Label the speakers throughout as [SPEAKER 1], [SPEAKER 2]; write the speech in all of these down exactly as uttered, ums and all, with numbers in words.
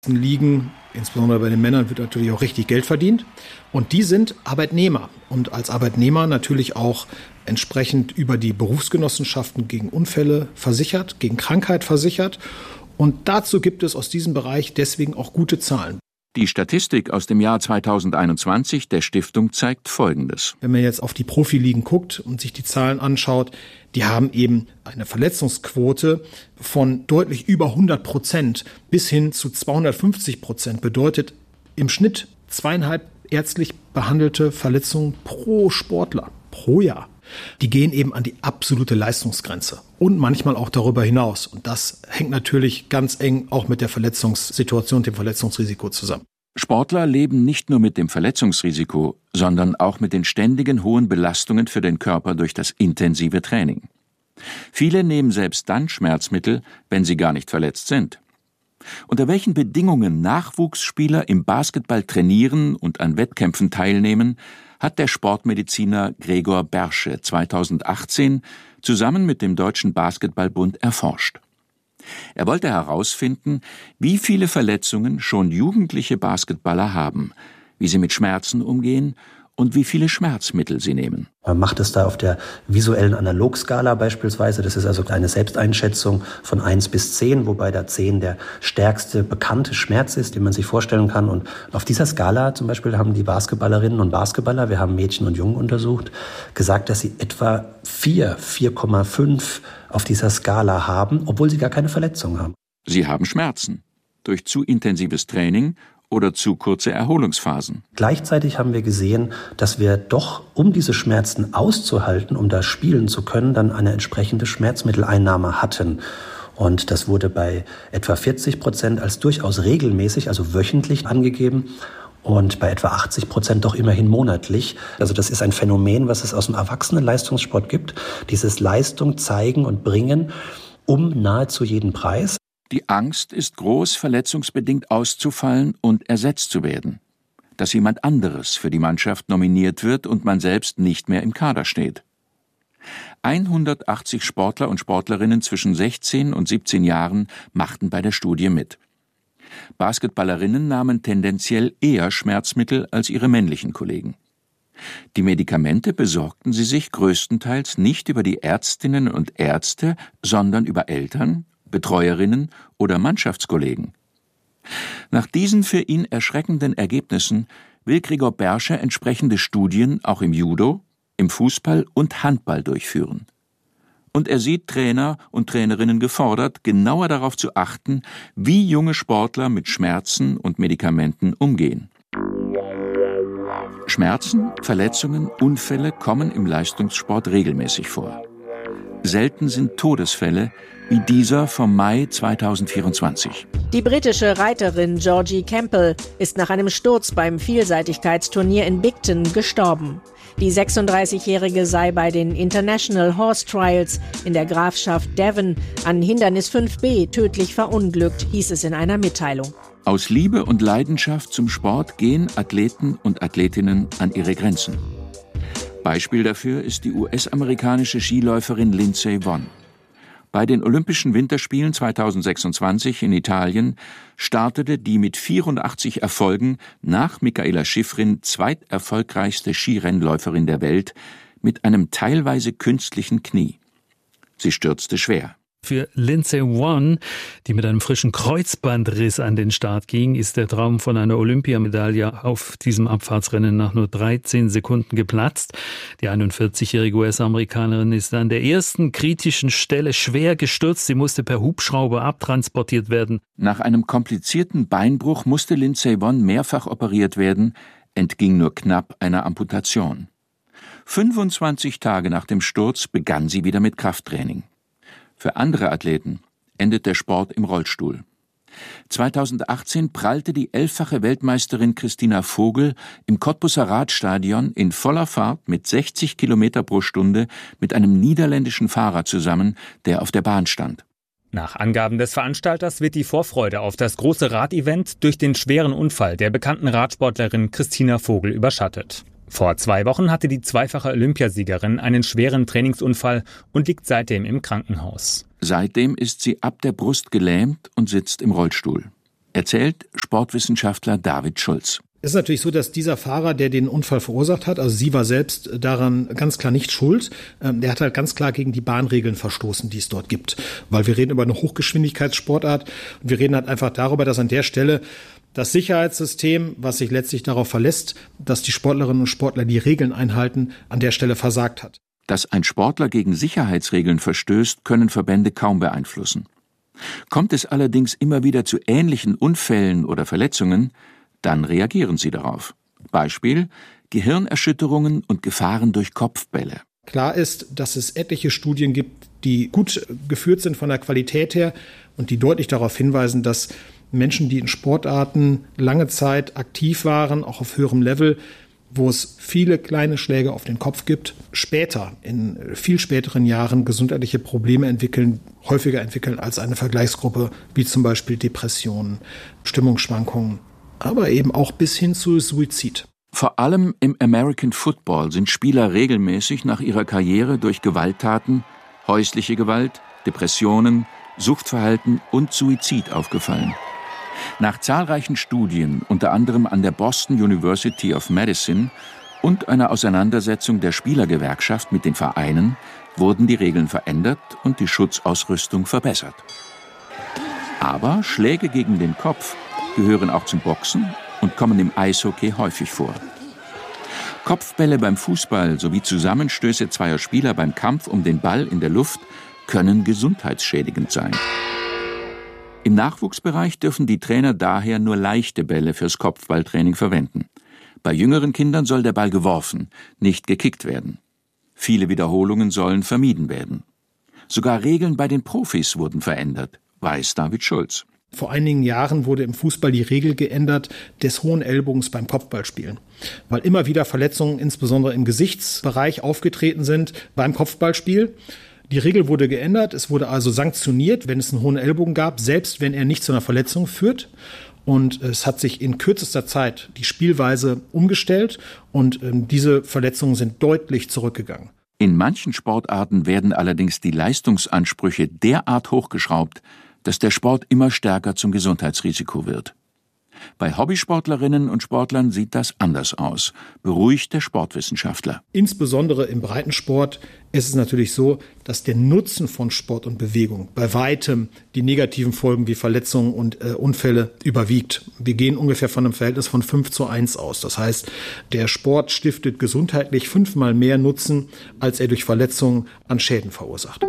[SPEAKER 1] Ligen, insbesondere bei den Männern, wird natürlich auch richtig Geld verdient. Und die sind Arbeitnehmer und als Arbeitnehmer natürlich auch entsprechend über die Berufsgenossenschaften gegen Unfälle versichert, gegen Krankheit versichert. Und dazu gibt es aus diesem Bereich deswegen auch gute Zahlen.
[SPEAKER 2] Die Statistik aus dem Jahr zweitausendeinundzwanzig der Stiftung zeigt Folgendes.
[SPEAKER 1] Wenn man jetzt auf die Profiligen guckt und sich die Zahlen anschaut, die haben eben eine Verletzungsquote von deutlich über hundert Prozent bis hin zu zweihundertfünfzig Prozent. Bedeutet im Schnitt zweieinhalb ärztlich behandelte Verletzungen pro Sportler, pro Jahr. Die gehen eben an die absolute Leistungsgrenze und manchmal auch darüber hinaus. Und das hängt natürlich ganz eng auch mit der Verletzungssituation, dem Verletzungsrisiko zusammen.
[SPEAKER 2] Sportler leben nicht nur mit dem Verletzungsrisiko, sondern auch mit den ständigen hohen Belastungen für den Körper durch das intensive Training. Viele nehmen selbst dann Schmerzmittel, wenn sie gar nicht verletzt sind. Unter welchen Bedingungen Nachwuchsspieler im Basketball trainieren und an Wettkämpfen teilnehmen, hat der Sportmediziner Gregor Bersche zweitausendachtzehn zusammen mit dem Deutschen Basketballbund erforscht. Er wollte herausfinden, wie viele Verletzungen schon jugendliche Basketballer haben, wie sie mit Schmerzen umgehen und wie viele Schmerzmittel sie nehmen.
[SPEAKER 3] Man macht es da auf der visuellen Analogskala beispielsweise. Das ist also eine Selbsteinschätzung von eins bis zehn, wobei da zehn der stärkste bekannte Schmerz ist, den man sich vorstellen kann. Und auf dieser Skala zum Beispiel haben die Basketballerinnen und Basketballer, wir haben Mädchen und Jungen untersucht, gesagt, dass sie etwa vier, vier Komma fünf auf dieser Skala haben, obwohl sie gar keine Verletzung haben.
[SPEAKER 2] Sie haben Schmerzen durch zu intensives Training oder zu kurze Erholungsphasen.
[SPEAKER 3] Gleichzeitig haben wir gesehen, dass wir doch, um diese Schmerzen auszuhalten, um da spielen zu können, dann eine entsprechende Schmerzmitteleinnahme hatten. Und das wurde bei etwa vierzig Prozent als durchaus regelmäßig, also wöchentlich angegeben. Und bei etwa achtzig Prozent doch immerhin monatlich. Also das ist ein Phänomen, was es aus dem Erwachsenenleistungssport gibt. Dieses Leistung zeigen und bringen um nahezu jeden Preis.
[SPEAKER 2] Die Angst ist groß, verletzungsbedingt auszufallen und ersetzt zu werden. Dass jemand anderes für die Mannschaft nominiert wird und man selbst nicht mehr im Kader steht. hundertachtzig Sportler und Sportlerinnen zwischen sechzehn und siebzehn Jahren machten bei der Studie mit. Basketballerinnen nahmen tendenziell eher Schmerzmittel als ihre männlichen Kollegen. Die Medikamente besorgten sie sich größtenteils nicht über die Ärztinnen und Ärzte, sondern über Eltern, Betreuerinnen oder Mannschaftskollegen. Nach diesen für ihn erschreckenden Ergebnissen will Gregor Bersche entsprechende Studien auch im Judo, im Fußball und Handball durchführen. Und er sieht Trainer und Trainerinnen gefordert, genauer darauf zu achten, wie junge Sportler mit Schmerzen und Medikamenten umgehen. Schmerzen, Verletzungen, Unfälle kommen im Leistungssport regelmäßig vor. Selten sind Todesfälle wie dieser vom Mai zweitausendvierundzwanzig.
[SPEAKER 4] Die britische Reiterin Georgie Campbell ist nach einem Sturz beim Vielseitigkeitsturnier in Bicton gestorben. Die sechsunddreißigjährige sei bei den International Horse Trials in der Grafschaft Devon an Hindernis fünf b tödlich verunglückt, hieß es in einer Mitteilung.
[SPEAKER 2] Aus Liebe und Leidenschaft zum Sport gehen Athleten und Athletinnen an ihre Grenzen. Beispiel dafür ist die U S-amerikanische Skiläuferin Lindsey Vonn. Bei den Olympischen Winterspielen zweitausendsechsundzwanzig in Italien startete die mit vierundachtzig Erfolgen nach Mikaela Shiffrin zweiterfolgreichste Skirennläuferin der Welt mit einem teilweise künstlichen Knie. Sie stürzte schwer.
[SPEAKER 5] Für Lindsey Vonn, die mit einem frischen Kreuzbandriss an den Start ging, ist der Traum von einer Olympiamedaille auf diesem Abfahrtsrennen nach nur dreizehn Sekunden geplatzt. Die einundvierzigjährige U S-Amerikanerin ist an der ersten kritischen Stelle schwer gestürzt. Sie musste per Hubschrauber abtransportiert werden.
[SPEAKER 2] Nach einem komplizierten Beinbruch musste Lindsey Vonn mehrfach operiert werden, entging nur knapp einer Amputation. fünfundzwanzig Tage nach dem Sturz begann sie wieder mit Krafttraining. Für andere Athleten endet der Sport im Rollstuhl. zweitausendachtzehn prallte die elffache Weltmeisterin Christina Vogel im Cottbuser Radstadion in voller Fahrt mit sechzig Kilometer pro Stunde mit einem niederländischen Fahrer zusammen, der auf der Bahn stand.
[SPEAKER 6] Nach Angaben des Veranstalters wird die Vorfreude auf das große Radevent durch den schweren Unfall der bekannten Radsportlerin Christina Vogel überschattet. Vor zwei Wochen hatte die zweifache Olympiasiegerin einen schweren Trainingsunfall und liegt seitdem im Krankenhaus.
[SPEAKER 2] Seitdem ist sie ab der Brust gelähmt und sitzt im Rollstuhl. erzählt Sportwissenschaftler David Schulz.
[SPEAKER 1] Es ist natürlich so, dass dieser Fahrer, der den Unfall verursacht hat, also sie war selbst daran ganz klar nicht schuld, ähm, der hat halt ganz klar gegen die Bahnregeln verstoßen, die es dort gibt. Weil wir reden über eine Hochgeschwindigkeitssportart und wir reden halt einfach darüber, dass an der Stelle das Sicherheitssystem, was sich letztlich darauf verlässt, dass die Sportlerinnen und Sportler die Regeln einhalten, an der Stelle versagt hat.
[SPEAKER 2] Dass ein Sportler gegen Sicherheitsregeln verstößt, können Verbände kaum beeinflussen. Kommt es allerdings immer wieder zu ähnlichen Unfällen oder Verletzungen, dann reagieren sie darauf. Beispiel: Gehirnerschütterungen und Gefahren durch Kopfbälle.
[SPEAKER 1] Klar ist, dass es etliche Studien gibt, die gut geführt sind von der Qualität her und die deutlich darauf hinweisen, dass Menschen, die in Sportarten lange Zeit aktiv waren, auch auf höherem Level, wo es viele kleine Schläge auf den Kopf gibt, später, in viel späteren Jahren gesundheitliche Probleme entwickeln, häufiger entwickeln als eine Vergleichsgruppe, wie zum Beispiel Depressionen, Stimmungsschwankungen, aber eben auch bis hin zu Suizid.
[SPEAKER 2] Vor allem im American Football sind Spieler regelmäßig nach ihrer Karriere durch Gewalttaten, häusliche Gewalt, Depressionen, Suchtverhalten und Suizid aufgefallen. Nach zahlreichen Studien, unter anderem an der Boston University of Medicine und einer Auseinandersetzung der Spielergewerkschaft mit den Vereinen, wurden die Regeln verändert und die Schutzausrüstung verbessert. Aber Schläge gegen den Kopf gehören auch zum Boxen und kommen im Eishockey häufig vor. Kopfbälle beim Fußball sowie Zusammenstöße zweier Spieler beim Kampf um den Ball in der Luft können gesundheitsschädigend sein. Im Nachwuchsbereich dürfen die Trainer daher nur leichte Bälle fürs Kopfballtraining verwenden. Bei jüngeren Kindern soll der Ball geworfen, nicht gekickt werden. Viele Wiederholungen sollen vermieden werden. Sogar Regeln bei den Profis wurden verändert, weiß David Schulz.
[SPEAKER 1] Vor einigen Jahren wurde im Fußball die Regel geändert des hohen Ellbogens beim Kopfballspielen, weil immer wieder Verletzungen insbesondere im Gesichtsbereich aufgetreten sind beim Kopfballspiel. Die Regel wurde geändert, es wurde also sanktioniert, wenn es einen hohen Ellbogen gab, selbst wenn er nicht zu einer Verletzung führt. Und es hat sich in kürzester Zeit die Spielweise umgestellt und ähm, diese Verletzungen sind deutlich zurückgegangen.
[SPEAKER 2] In manchen Sportarten werden allerdings die Leistungsansprüche derart hochgeschraubt, dass der Sport immer stärker zum Gesundheitsrisiko wird. Bei Hobbysportlerinnen und Sportlern sieht das anders aus, beruhigt der Sportwissenschaftler.
[SPEAKER 1] Insbesondere im Breitensport ist es natürlich so, dass der Nutzen von Sport und Bewegung bei weitem die negativen Folgen wie Verletzungen und äh, Unfälle überwiegt. Wir gehen ungefähr von einem Verhältnis von fünf zu eins aus. Das heißt, der Sport stiftet gesundheitlich fünfmal mehr Nutzen, als er durch Verletzungen an Schäden verursacht.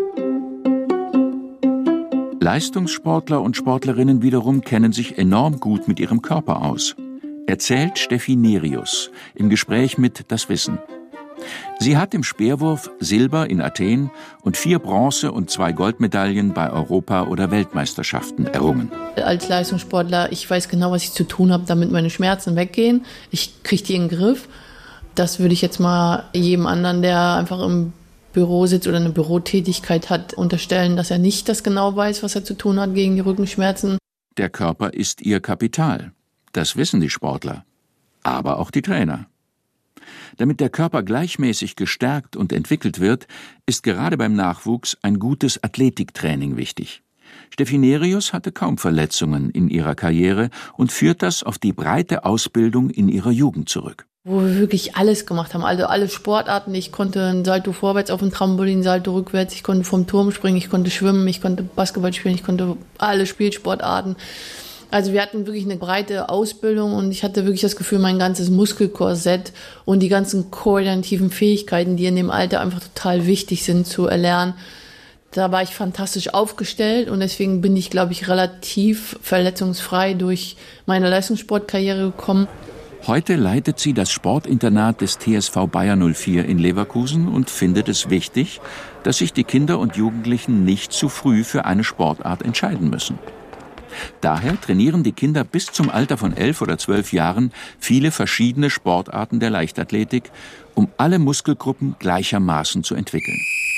[SPEAKER 2] Leistungssportler und Sportlerinnen wiederum kennen sich enorm gut mit ihrem Körper aus, erzählt Steffi Nerius im Gespräch mit Das Wissen. Sie hat im Speerwurf Silber in Athen und vier Bronze- und zwei Goldmedaillen bei Europa- oder Weltmeisterschaften errungen.
[SPEAKER 7] Als Leistungssportler, ich weiß genau, was ich zu tun habe, damit meine Schmerzen weggehen. Ich kriege die in den Griff. Das würde ich jetzt mal jedem anderen, der einfach im Büro sitzt oder eine Bürotätigkeit hat, unterstellen, dass er nicht das genau weiß, was er zu tun hat gegen die Rückenschmerzen.
[SPEAKER 2] Der Körper ist ihr Kapital. Das wissen die Sportler, aber auch die Trainer. Damit der Körper gleichmäßig gestärkt und entwickelt wird, ist gerade beim Nachwuchs ein gutes Athletiktraining wichtig. Steffi Nerius hatte kaum Verletzungen in ihrer Karriere und führt das auf die breite Ausbildung in ihrer Jugend zurück.
[SPEAKER 7] Wo wir wirklich alles gemacht haben, also alle Sportarten. Ich konnte ein Salto vorwärts auf dem Trampolin, Salto rückwärts, ich konnte vom Turm springen, ich konnte schwimmen, ich konnte Basketball spielen, ich konnte alle Spielsportarten. Also wir hatten wirklich eine breite Ausbildung und ich hatte wirklich das Gefühl, mein ganzes Muskelkorsett und die ganzen koordinativen Fähigkeiten, die in dem Alter einfach total wichtig sind zu erlernen, da war ich fantastisch aufgestellt und deswegen bin ich, glaube ich, relativ verletzungsfrei durch meine Leistungssportkarriere gekommen.
[SPEAKER 2] Heute leitet sie das Sportinternat des T S V Bayer null vier in Leverkusen und findet es wichtig, dass sich die Kinder und Jugendlichen nicht zu früh für eine Sportart entscheiden müssen. Daher trainieren die Kinder bis zum Alter von elf oder zwölf Jahren viele verschiedene Sportarten der Leichtathletik, um alle Muskelgruppen gleichermaßen zu entwickeln.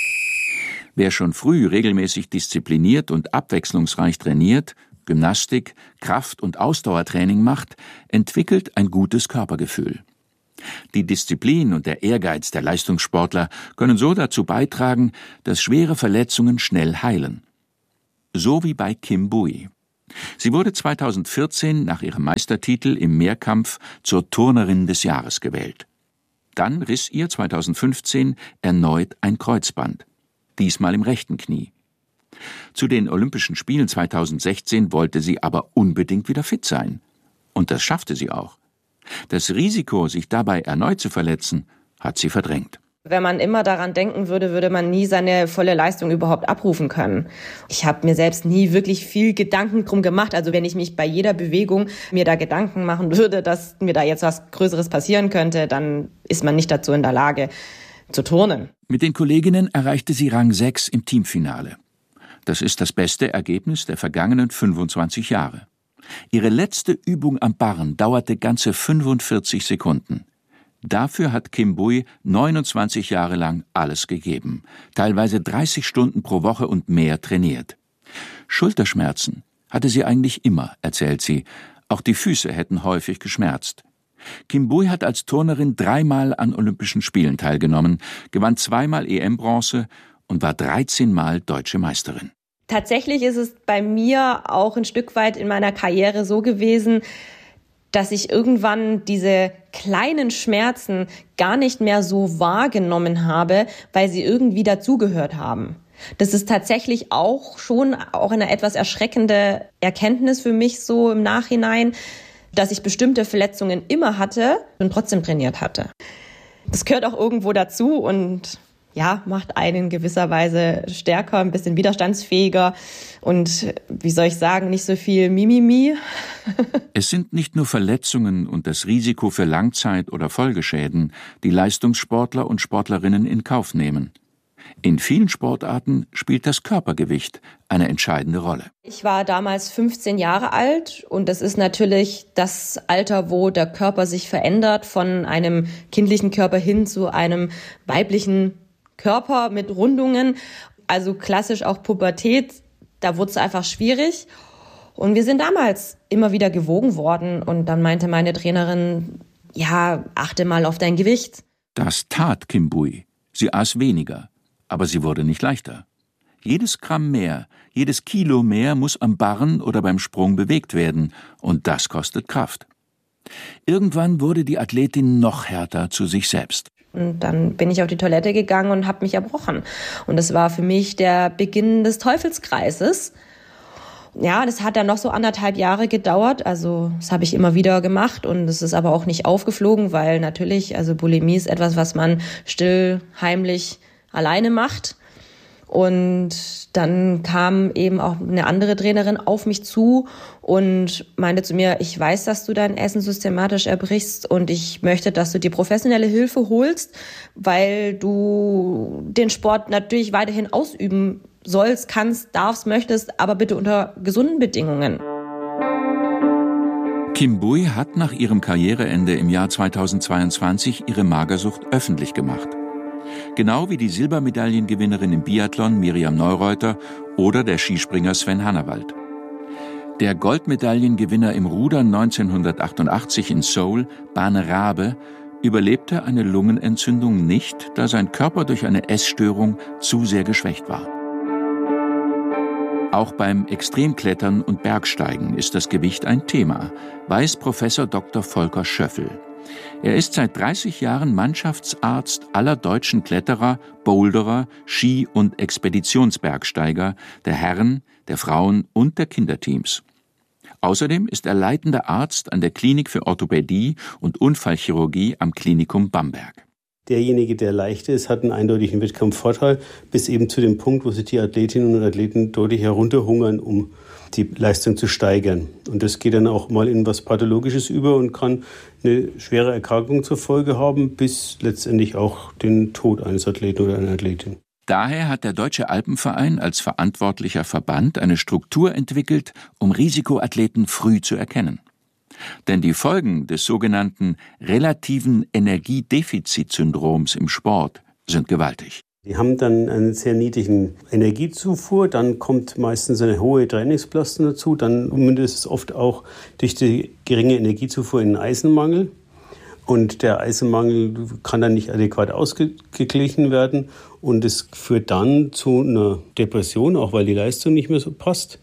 [SPEAKER 2] Wer schon früh regelmäßig diszipliniert und abwechslungsreich trainiert, Gymnastik, Kraft- und Ausdauertraining macht, entwickelt ein gutes Körpergefühl. Die Disziplin und der Ehrgeiz der Leistungssportler können so dazu beitragen, dass schwere Verletzungen schnell heilen. So wie bei Kim Bui. Sie wurde zweitausendvierzehn nach ihrem Meistertitel im Mehrkampf zur Turnerin des Jahres gewählt. Dann riss ihr zweitausendfünfzehn erneut ein Kreuzband, diesmal im rechten Knie. Zu den Olympischen Spielen zweitausendsechzehn wollte sie aber unbedingt wieder fit sein. Und das schaffte sie auch. Das Risiko, sich dabei erneut zu verletzen, hat sie verdrängt.
[SPEAKER 8] Wenn man immer daran denken würde, würde man nie seine volle Leistung überhaupt abrufen können. Ich habe mir selbst nie wirklich viel Gedanken drum gemacht. Also wenn ich mich bei jeder Bewegung mir da Gedanken machen würde, dass mir da jetzt was Größeres passieren könnte, dann ist man nicht dazu in der Lage zu turnen.
[SPEAKER 2] Mit den Kolleginnen erreichte sie Rang sechs im Teamfinale. Das ist das beste Ergebnis der vergangenen fünfundzwanzig Jahre. Ihre letzte Übung am Barren dauerte ganze fünfundvierzig Sekunden. Dafür hat Kim Bui neunundzwanzig Jahre lang alles gegeben, teilweise dreißig Stunden pro Woche und mehr trainiert. Schulterschmerzen hatte sie eigentlich immer, erzählt sie. Auch die Füße hätten häufig geschmerzt. Kim Bui hat als Turnerin dreimal an Olympischen Spielen teilgenommen, gewann zweimal E M-Bronze und war dreizehn Mal deutsche Meisterin.
[SPEAKER 8] Tatsächlich ist es bei mir auch ein Stück weit in meiner Karriere so gewesen, dass ich irgendwann diese kleinen Schmerzen gar nicht mehr so wahrgenommen habe, weil sie irgendwie dazugehört haben. Das ist tatsächlich auch schon auch eine etwas erschreckende Erkenntnis für mich so im Nachhinein, dass ich bestimmte Verletzungen immer hatte und trotzdem trainiert hatte. Das gehört auch irgendwo dazu und ja, macht einen in gewisser Weise stärker, ein bisschen widerstandsfähiger und, wie soll ich sagen, nicht so viel Mimimi.
[SPEAKER 2] Es sind nicht nur Verletzungen und das Risiko für Langzeit- oder Folgeschäden, die Leistungssportler und Sportlerinnen in Kauf nehmen. In vielen Sportarten spielt das Körpergewicht eine entscheidende Rolle.
[SPEAKER 8] Ich war damals fünfzehn Jahre alt und das ist natürlich das Alter, wo der Körper sich verändert von einem kindlichen Körper hin zu einem weiblichen Körper mit Rundungen, also klassisch auch Pubertät, da wurde es einfach schwierig. Und wir sind damals immer wieder gewogen worden und dann meinte meine Trainerin, ja, achte mal auf dein Gewicht.
[SPEAKER 2] Das tat Kim Bui. Sie aß weniger, aber sie wurde nicht leichter. Jedes Gramm mehr, jedes Kilo mehr muss am Barren oder beim Sprung bewegt werden und das kostet Kraft. Irgendwann wurde die Athletin noch härter zu sich selbst.
[SPEAKER 8] Und dann bin ich auf die Toilette gegangen und habe mich erbrochen. Und das war für mich der Beginn des Teufelskreises. Ja, das hat dann noch so anderthalb Jahre gedauert. Also das habe ich immer wieder gemacht und es ist aber auch nicht aufgeflogen, weil natürlich, also Bulimie ist etwas, was man still, heimlich alleine macht. Und dann kam eben auch eine andere Trainerin auf mich zu und meinte zu mir, ich weiß, dass du dein Essen systematisch erbrichst und ich möchte, dass du dir professionelle Hilfe holst, weil du den Sport natürlich weiterhin ausüben sollst, kannst, darfst, möchtest, aber bitte unter gesunden Bedingungen.
[SPEAKER 2] Kim Bui hat nach ihrem Karriereende im Jahr zweitausendzweiundzwanzig ihre Magersucht öffentlich gemacht. Genau wie die Silbermedaillengewinnerin im Biathlon Miriam Neureuter oder der Skispringer Sven Hannawald. Der Goldmedaillengewinner im Rudern neunzehnhundertachtundachtzig in Seoul, Bane Rabe, überlebte eine Lungenentzündung nicht, da sein Körper durch eine Essstörung zu sehr geschwächt war. Auch beim Extremklettern und Bergsteigen ist das Gewicht ein Thema, weiß Professor Doktor Volker Schöffel. Er ist seit dreißig Jahren Mannschaftsarzt aller deutschen Kletterer, Boulderer, Ski- und Expeditionsbergsteiger, der Herren, der Frauen- und der Kinderteams. Außerdem ist er leitender Arzt an der Klinik für Orthopädie und Unfallchirurgie am Klinikum Bamberg.
[SPEAKER 9] Derjenige, der leicht ist, hat einen eindeutigen Wettkampfvorteil, bis eben zu dem Punkt, wo sich die Athletinnen und Athleten deutlich herunterhungern, um die Leistung zu steigern. Und das geht dann auch mal in was Pathologisches über und kann eine schwere Erkrankung zur Folge haben, bis letztendlich auch den Tod eines Athleten oder einer Athletin.
[SPEAKER 2] Daher hat der Deutsche Alpenverein als verantwortlicher Verband eine Struktur entwickelt, um Risikoathleten früh zu erkennen. Denn die Folgen des sogenannten relativen Energiedefizitsyndroms im Sport sind gewaltig.
[SPEAKER 9] Die haben dann einen sehr niedrigen Energiezufuhr, dann kommt meistens eine hohe Trainingsbelastung dazu, dann mündet es oft auch durch die geringe Energiezufuhr in einen Eisenmangel. Und der Eisenmangel kann dann nicht adäquat ausgeglichen werden und es führt dann zu einer Depression, auch weil die Leistung nicht mehr so passt.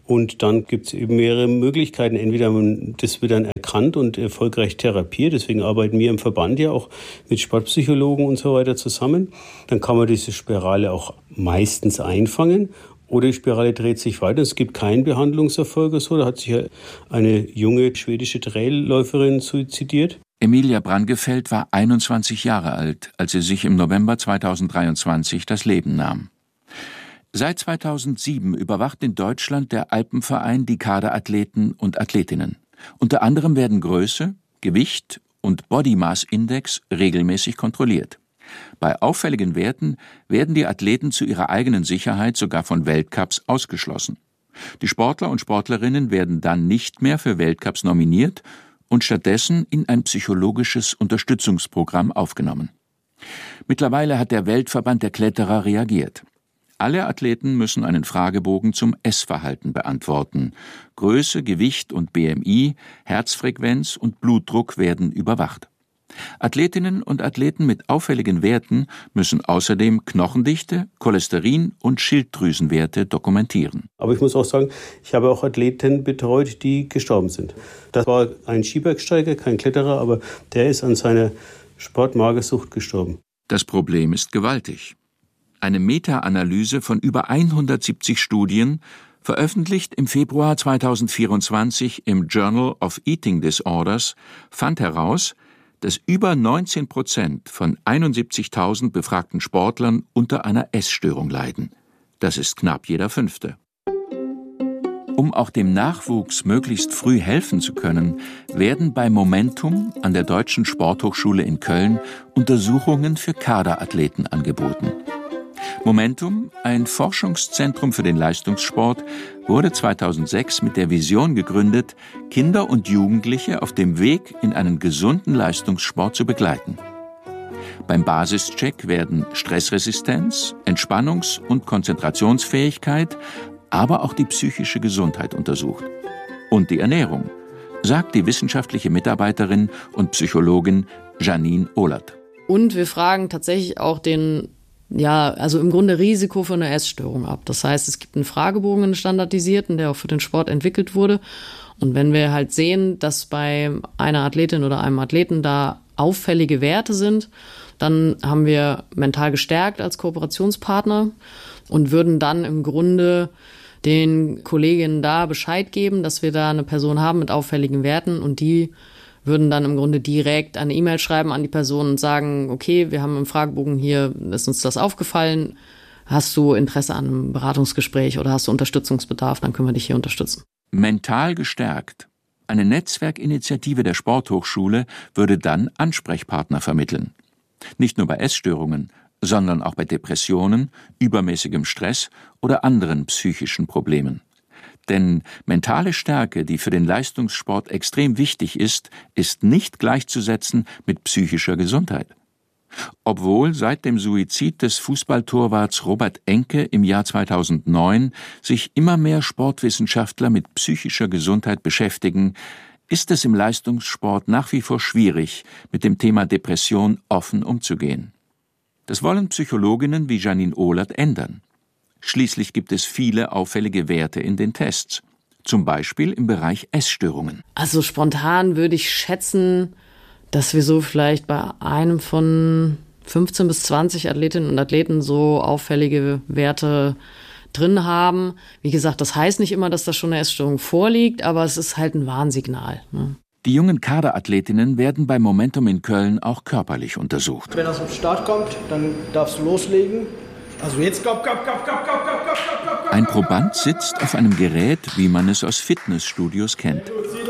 [SPEAKER 9] Und dann gibt es eben mehrere Möglichkeiten. Entweder man, das wird dann erkannt und erfolgreich therapiert. Deswegen arbeiten wir im Verband ja auch mit Sportpsychologen und so weiter zusammen. Dann kann man diese Spirale auch meistens einfangen. Oder die Spirale dreht sich weiter. Es gibt keinen Behandlungserfolg oder so. Da hat sich ja eine junge schwedische Trailläuferin suizidiert.
[SPEAKER 2] Emilia Brangefeld war einundzwanzig Jahre alt, als sie sich im November zweitausenddreiundzwanzig das Leben nahm. Seit zweitausendsieben überwacht in Deutschland der Alpenverein die Kaderathleten und Athletinnen. Unter anderem werden Größe, Gewicht und Body Mass Index regelmäßig kontrolliert. Bei auffälligen Werten werden die Athleten zu ihrer eigenen Sicherheit sogar von Weltcups ausgeschlossen. Die Sportler und Sportlerinnen werden dann nicht mehr für Weltcups nominiert und stattdessen in ein psychologisches Unterstützungsprogramm aufgenommen. Mittlerweile hat der Weltverband der Kletterer reagiert. Alle Athleten müssen einen Fragebogen zum Essverhalten beantworten. Größe, Gewicht und B M I, Herzfrequenz und Blutdruck werden überwacht. Athletinnen und Athleten mit auffälligen Werten müssen außerdem Knochendichte, Cholesterin und Schilddrüsenwerte dokumentieren.
[SPEAKER 9] Aber ich muss auch sagen, ich habe auch Athleten betreut, die gestorben sind. Das war ein Skibergsteiger, kein Kletterer, aber der ist an seiner Sportmagersucht gestorben.
[SPEAKER 2] Das Problem ist gewaltig. Eine Meta-Analyse von über hundertsiebzig Studien, veröffentlicht im Februar zweitausendvierundzwanzig im Journal of Eating Disorders, fand heraus, dass über neunzehn Prozent von einundsiebzigtausend befragten Sportlern unter einer Essstörung leiden. Das ist knapp jeder Fünfte. Um auch dem Nachwuchs möglichst früh helfen zu können, werden bei Momentum an der Deutschen Sporthochschule in Köln Untersuchungen für Kaderathleten angeboten. Momentum, ein Forschungszentrum für den Leistungssport, wurde zweitausendsechs mit der Vision gegründet, Kinder und Jugendliche auf dem Weg in einen gesunden Leistungssport zu begleiten. Beim Basischeck werden Stressresistenz, Entspannungs- und Konzentrationsfähigkeit, aber auch die psychische Gesundheit untersucht. Und die Ernährung, sagt die wissenschaftliche Mitarbeiterin und Psychologin Janine Ohlert.
[SPEAKER 10] Und wir fragen tatsächlich auch den Ja, also im Grunde Risiko für eine Essstörung ab. Das heißt, es gibt einen Fragebogen, einen standardisierten, der auch für den Sport entwickelt wurde. Und wenn wir halt sehen, dass bei einer Athletin oder einem Athleten da auffällige Werte sind, dann haben wir Mental gestärkt als Kooperationspartner und würden dann im Grunde den Kolleginnen da Bescheid geben, dass wir da eine Person haben mit auffälligen Werten und die würden dann im Grunde direkt eine E-Mail schreiben an die Person und sagen, okay, wir haben im Fragebogen hier, ist uns das aufgefallen, hast du Interesse an einem Beratungsgespräch oder hast du Unterstützungsbedarf, dann können wir dich hier unterstützen.
[SPEAKER 2] Mental gestärkt. Eine Netzwerkinitiative der Sporthochschule würde dann Ansprechpartner vermitteln. Nicht nur bei Essstörungen, sondern auch bei Depressionen, übermäßigem Stress oder anderen psychischen Problemen. Denn mentale Stärke, die für den Leistungssport extrem wichtig ist, ist nicht gleichzusetzen mit psychischer Gesundheit. Obwohl seit dem Suizid des Fußballtorwarts Robert Enke im Jahr zweitausendneun sich immer mehr Sportwissenschaftler mit psychischer Gesundheit beschäftigen, ist es im Leistungssport nach wie vor schwierig, mit dem Thema Depression offen umzugehen. Das wollen Psychologinnen wie Janine Ohlert ändern. Schließlich gibt es viele auffällige Werte in den Tests, zum Beispiel im Bereich Essstörungen.
[SPEAKER 10] Also spontan würde ich schätzen, dass wir so vielleicht bei einem von fünfzehn bis zwanzig Athletinnen und Athleten so auffällige Werte drin haben. Wie gesagt, das heißt nicht immer, dass da schon eine Essstörung vorliegt, aber es ist halt ein Warnsignal, ne?
[SPEAKER 2] Die jungen Kaderathletinnen werden bei Momentum in Köln auch körperlich untersucht.
[SPEAKER 11] Wenn er zum Start kommt, dann darfst du loslegen. Also jetzt komm, komm, komm, komm, komm, komm, komm, komm, komm.
[SPEAKER 2] Ein Proband sitzt auf einem Gerät, wie man es aus Fitnessstudios kennt.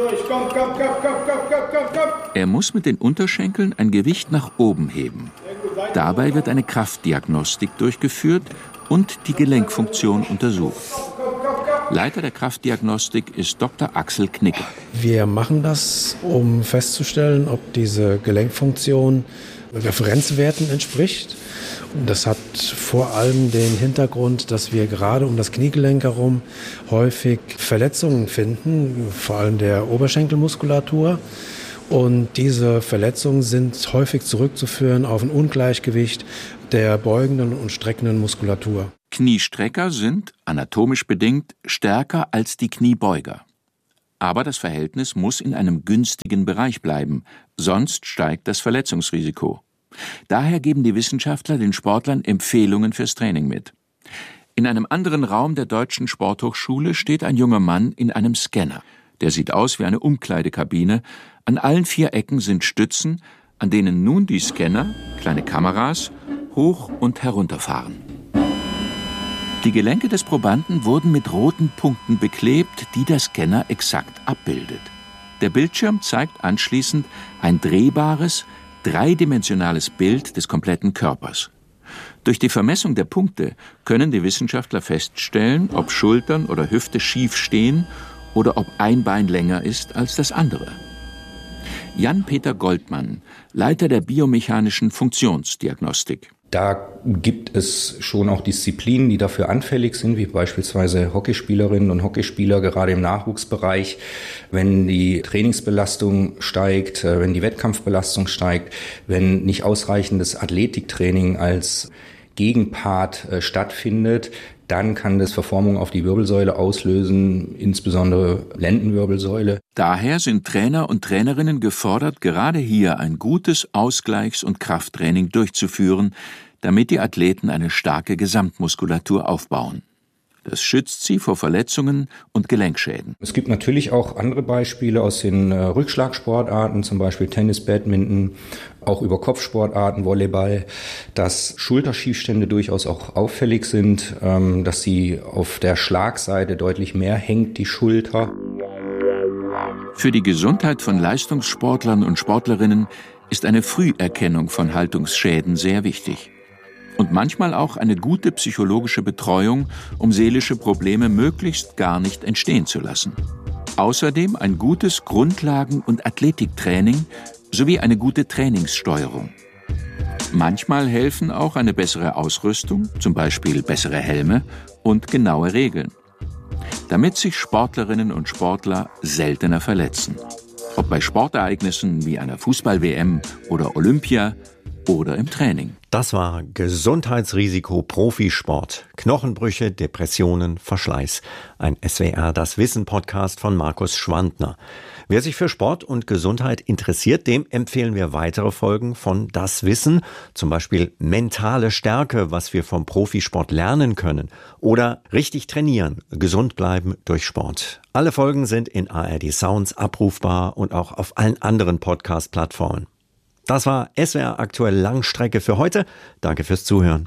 [SPEAKER 2] Er muss mit den Unterschenkeln ein Gewicht nach oben heben. Dabei wird eine Kraftdiagnostik durchgeführt und die Gelenkfunktion untersucht. Leiter der Kraftdiagnostik ist Doktor Axel Knicke.
[SPEAKER 12] Wir machen das, um festzustellen, ob diese Gelenkfunktion Referenzwerten entspricht. Das hat vor allem den Hintergrund, dass wir gerade um das Kniegelenk herum häufig Verletzungen finden, vor allem der Oberschenkelmuskulatur. Und diese Verletzungen sind häufig zurückzuführen auf ein Ungleichgewicht der beugenden und streckenden Muskulatur.
[SPEAKER 2] Kniestrecker sind, anatomisch bedingt, stärker als die Kniebeuger. Aber das Verhältnis muss in einem günstigen Bereich bleiben, sonst steigt das Verletzungsrisiko. Daher geben die Wissenschaftler den Sportlern Empfehlungen fürs Training mit. In einem anderen Raum der Deutschen Sporthochschule steht ein junger Mann in einem Scanner. Der sieht aus wie eine Umkleidekabine. An allen vier Ecken sind Stützen, an denen nun die Scanner, kleine Kameras, hoch und herunterfahren. Die Gelenke des Probanden wurden mit roten Punkten beklebt, die der Scanner exakt abbildet. Der Bildschirm zeigt anschließend ein drehbares, dreidimensionales Bild des kompletten Körpers. Durch die Vermessung der Punkte können die Wissenschaftler feststellen, ob Schultern oder Hüfte schief stehen oder ob ein Bein länger ist als das andere. Jan-Peter Goldmann, Leiter der biomechanischen Funktionsdiagnostik.
[SPEAKER 13] Da gibt es schon auch Disziplinen, die dafür anfällig sind, wie beispielsweise Hockeyspielerinnen und Hockeyspieler, gerade im Nachwuchsbereich. Wenn die Trainingsbelastung steigt, wenn die Wettkampfbelastung steigt, wenn nicht ausreichendes Athletiktraining als Gegenpart äh, stattfindet, dann kann das Verformung auf die Wirbelsäule auslösen, insbesondere Lendenwirbelsäule.
[SPEAKER 2] Daher sind Trainer und Trainerinnen gefordert, gerade hier ein gutes Ausgleichs- und Krafttraining durchzuführen, damit die Athleten eine starke Gesamtmuskulatur aufbauen. Das schützt sie vor Verletzungen und Gelenkschäden.
[SPEAKER 13] Es gibt natürlich auch andere Beispiele aus den äh, Rückschlagsportarten, zum Beispiel Tennis, Badminton, auch über Kopfsportarten, Volleyball, dass Schulterschiefstände durchaus auch auffällig sind, ähm, dass sie auf der Schlagseite deutlich mehr hängt, die Schulter.
[SPEAKER 2] Für die Gesundheit von Leistungssportlern und Sportlerinnen ist eine Früherkennung von Haltungsschäden sehr wichtig. Und manchmal auch eine gute psychologische Betreuung, um seelische Probleme möglichst gar nicht entstehen zu lassen. Außerdem ein gutes Grundlagen- und Athletiktraining sowie eine gute Trainingssteuerung. Manchmal helfen auch eine bessere Ausrüstung, zum Beispiel bessere Helme und genaue Regeln, damit sich Sportlerinnen und Sportler seltener verletzen. Ob bei Sportereignissen wie einer Fußball-W M oder Olympia oder im Training.
[SPEAKER 14] Das war Gesundheitsrisiko Profisport. Knochenbrüche, Depressionen, Verschleiß. Ein S W R Das Wissen Podcast von Markus Schwandner. Wer sich für Sport und Gesundheit interessiert, dem empfehlen wir weitere Folgen von Das Wissen. Zum Beispiel mentale Stärke, was wir vom Profisport lernen können. Oder richtig trainieren, gesund bleiben durch Sport. Alle Folgen sind in A R D Sounds abrufbar und auch auf allen anderen Podcast-Plattformen. Das war S W R Aktuell Langstrecke für heute. Danke fürs Zuhören.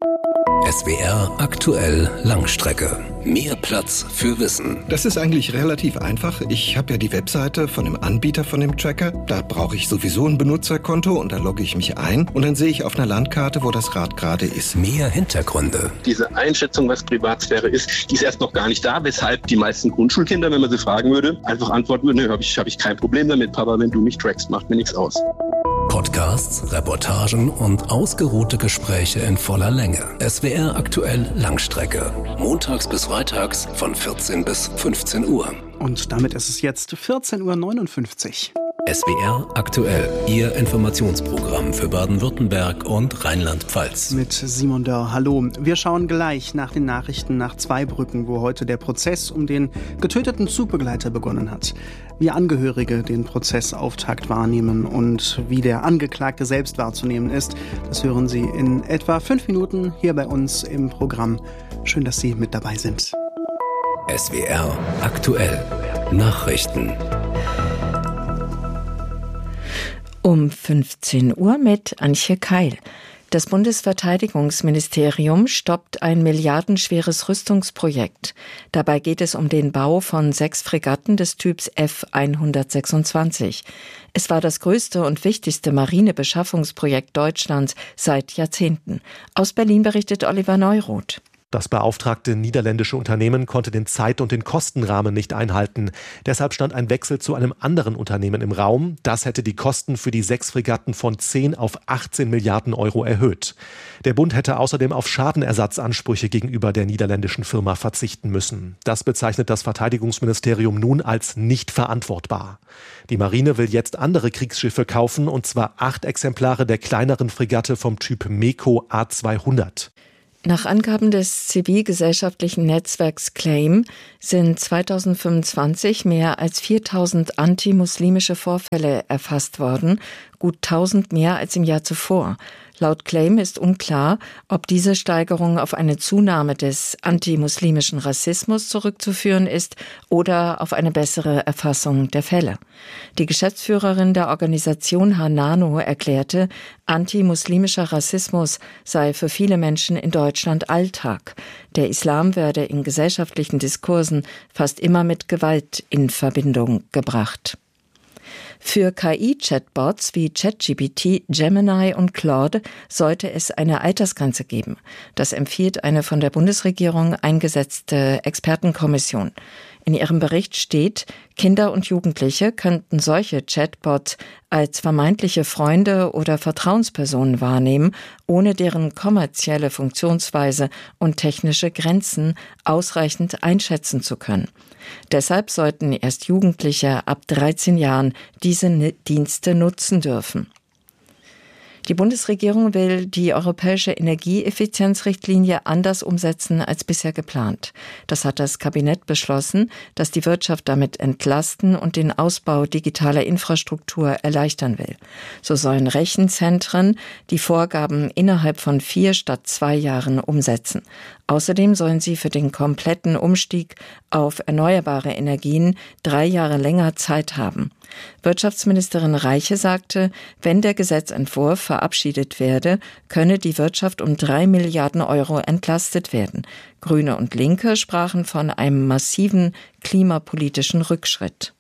[SPEAKER 15] S W R Aktuell Langstrecke. Mehr Platz für Wissen.
[SPEAKER 16] Das ist eigentlich relativ einfach. Ich habe ja die Webseite von dem Anbieter von dem Tracker. Da brauche ich sowieso ein Benutzerkonto und da logge ich mich ein. Und dann sehe ich auf einer Landkarte, wo das Rad gerade ist.
[SPEAKER 15] Mehr Hintergründe.
[SPEAKER 17] Diese Einschätzung, was Privatsphäre ist, die ist erst noch gar nicht da. Weshalb die meisten Grundschulkinder, wenn man sie fragen würde, einfach antworten würden, nö, habe ich, hab ich kein Problem damit, Papa, wenn du mich trackst, macht mir nichts aus.
[SPEAKER 15] Podcasts, Reportagen und ausgeruhte Gespräche in voller Länge. S W R Aktuell Langstrecke. Montags bis freitags von vierzehn bis fünfzehn Uhr.
[SPEAKER 18] Und damit ist es jetzt vierzehn Uhr neunundfünfzig.
[SPEAKER 15] S W R Aktuell, Ihr Informationsprogramm für Baden-Württemberg und Rheinland-Pfalz.
[SPEAKER 18] Mit Simon Dörr, hallo. Wir schauen gleich nach den Nachrichten nach Zweibrücken, wo heute der Prozess um den getöteten Zugbegleiter begonnen hat. Wie Angehörige den Prozessauftakt wahrnehmen und wie der Angeklagte selbst wahrzunehmen ist, das hören Sie in etwa fünf Minuten hier bei uns im Programm. Schön, dass Sie mit dabei sind.
[SPEAKER 15] S W R Aktuell Nachrichten.
[SPEAKER 19] Um fünfzehn Uhr mit Antje Keil. Das Bundesverteidigungsministerium stoppt ein milliardenschweres Rüstungsprojekt. Dabei geht es um den Bau von sechs Fregatten des Typs F hundertsechsundzwanzig. Es war das größte und wichtigste Marinebeschaffungsprojekt Deutschlands seit Jahrzehnten. Aus Berlin berichtet Oliver Neuroth.
[SPEAKER 20] Das beauftragte niederländische Unternehmen konnte den Zeit- und den Kostenrahmen nicht einhalten. Deshalb stand ein Wechsel zu einem anderen Unternehmen im Raum. Das hätte die Kosten für die sechs Fregatten von zehn auf achtzehn Milliarden Euro erhöht. Der Bund hätte außerdem auf Schadenersatzansprüche gegenüber der niederländischen Firma verzichten müssen. Das bezeichnet das Verteidigungsministerium nun als nicht verantwortbar. Die Marine will jetzt andere Kriegsschiffe kaufen, und zwar acht Exemplare der kleineren Fregatte vom Typ MEKO A zweihundert.
[SPEAKER 19] Nach Angaben des zivilgesellschaftlichen Netzwerks Claim sind zweitausendfünfundzwanzig mehr als viertausend antimuslimische Vorfälle erfasst worden, gut tausend mehr als im Jahr zuvor. Laut Claim ist unklar, ob diese Steigerung auf eine Zunahme des antimuslimischen Rassismus zurückzuführen ist oder auf eine bessere Erfassung der Fälle. Die Geschäftsführerin der Organisation Hanano erklärte, antimuslimischer Rassismus sei für viele Menschen in Deutschland Alltag. Der Islam werde in gesellschaftlichen Diskursen fast immer mit Gewalt in Verbindung gebracht. Für K I-Chatbots wie ChatGPT, Gemini und Claude sollte es eine Altersgrenze geben. Das empfiehlt eine von der Bundesregierung eingesetzte Expertenkommission. In ihrem Bericht steht, Kinder und Jugendliche könnten solche Chatbots als vermeintliche Freunde oder Vertrauenspersonen wahrnehmen, ohne deren kommerzielle Funktionsweise und technische Grenzen ausreichend einschätzen zu können. Deshalb sollten erst Jugendliche ab dreizehn Jahren diese Dienste nutzen dürfen. Die Bundesregierung will die europäische Energieeffizienzrichtlinie anders umsetzen als bisher geplant. Das hat das Kabinett beschlossen, das die Wirtschaft damit entlasten und den Ausbau digitaler Infrastruktur erleichtern will. So sollen Rechenzentren die Vorgaben innerhalb von vier statt zwei Jahren umsetzen. Außerdem sollen sie für den kompletten Umstieg auf erneuerbare Energien drei Jahre länger Zeit haben. Wirtschaftsministerin Reiche sagte, wenn der Gesetzentwurf verabschiedet werde, könne die Wirtschaft um drei Milliarden Euro entlastet werden. Grüne und Linke sprachen von einem massiven klimapolitischen Rückschritt.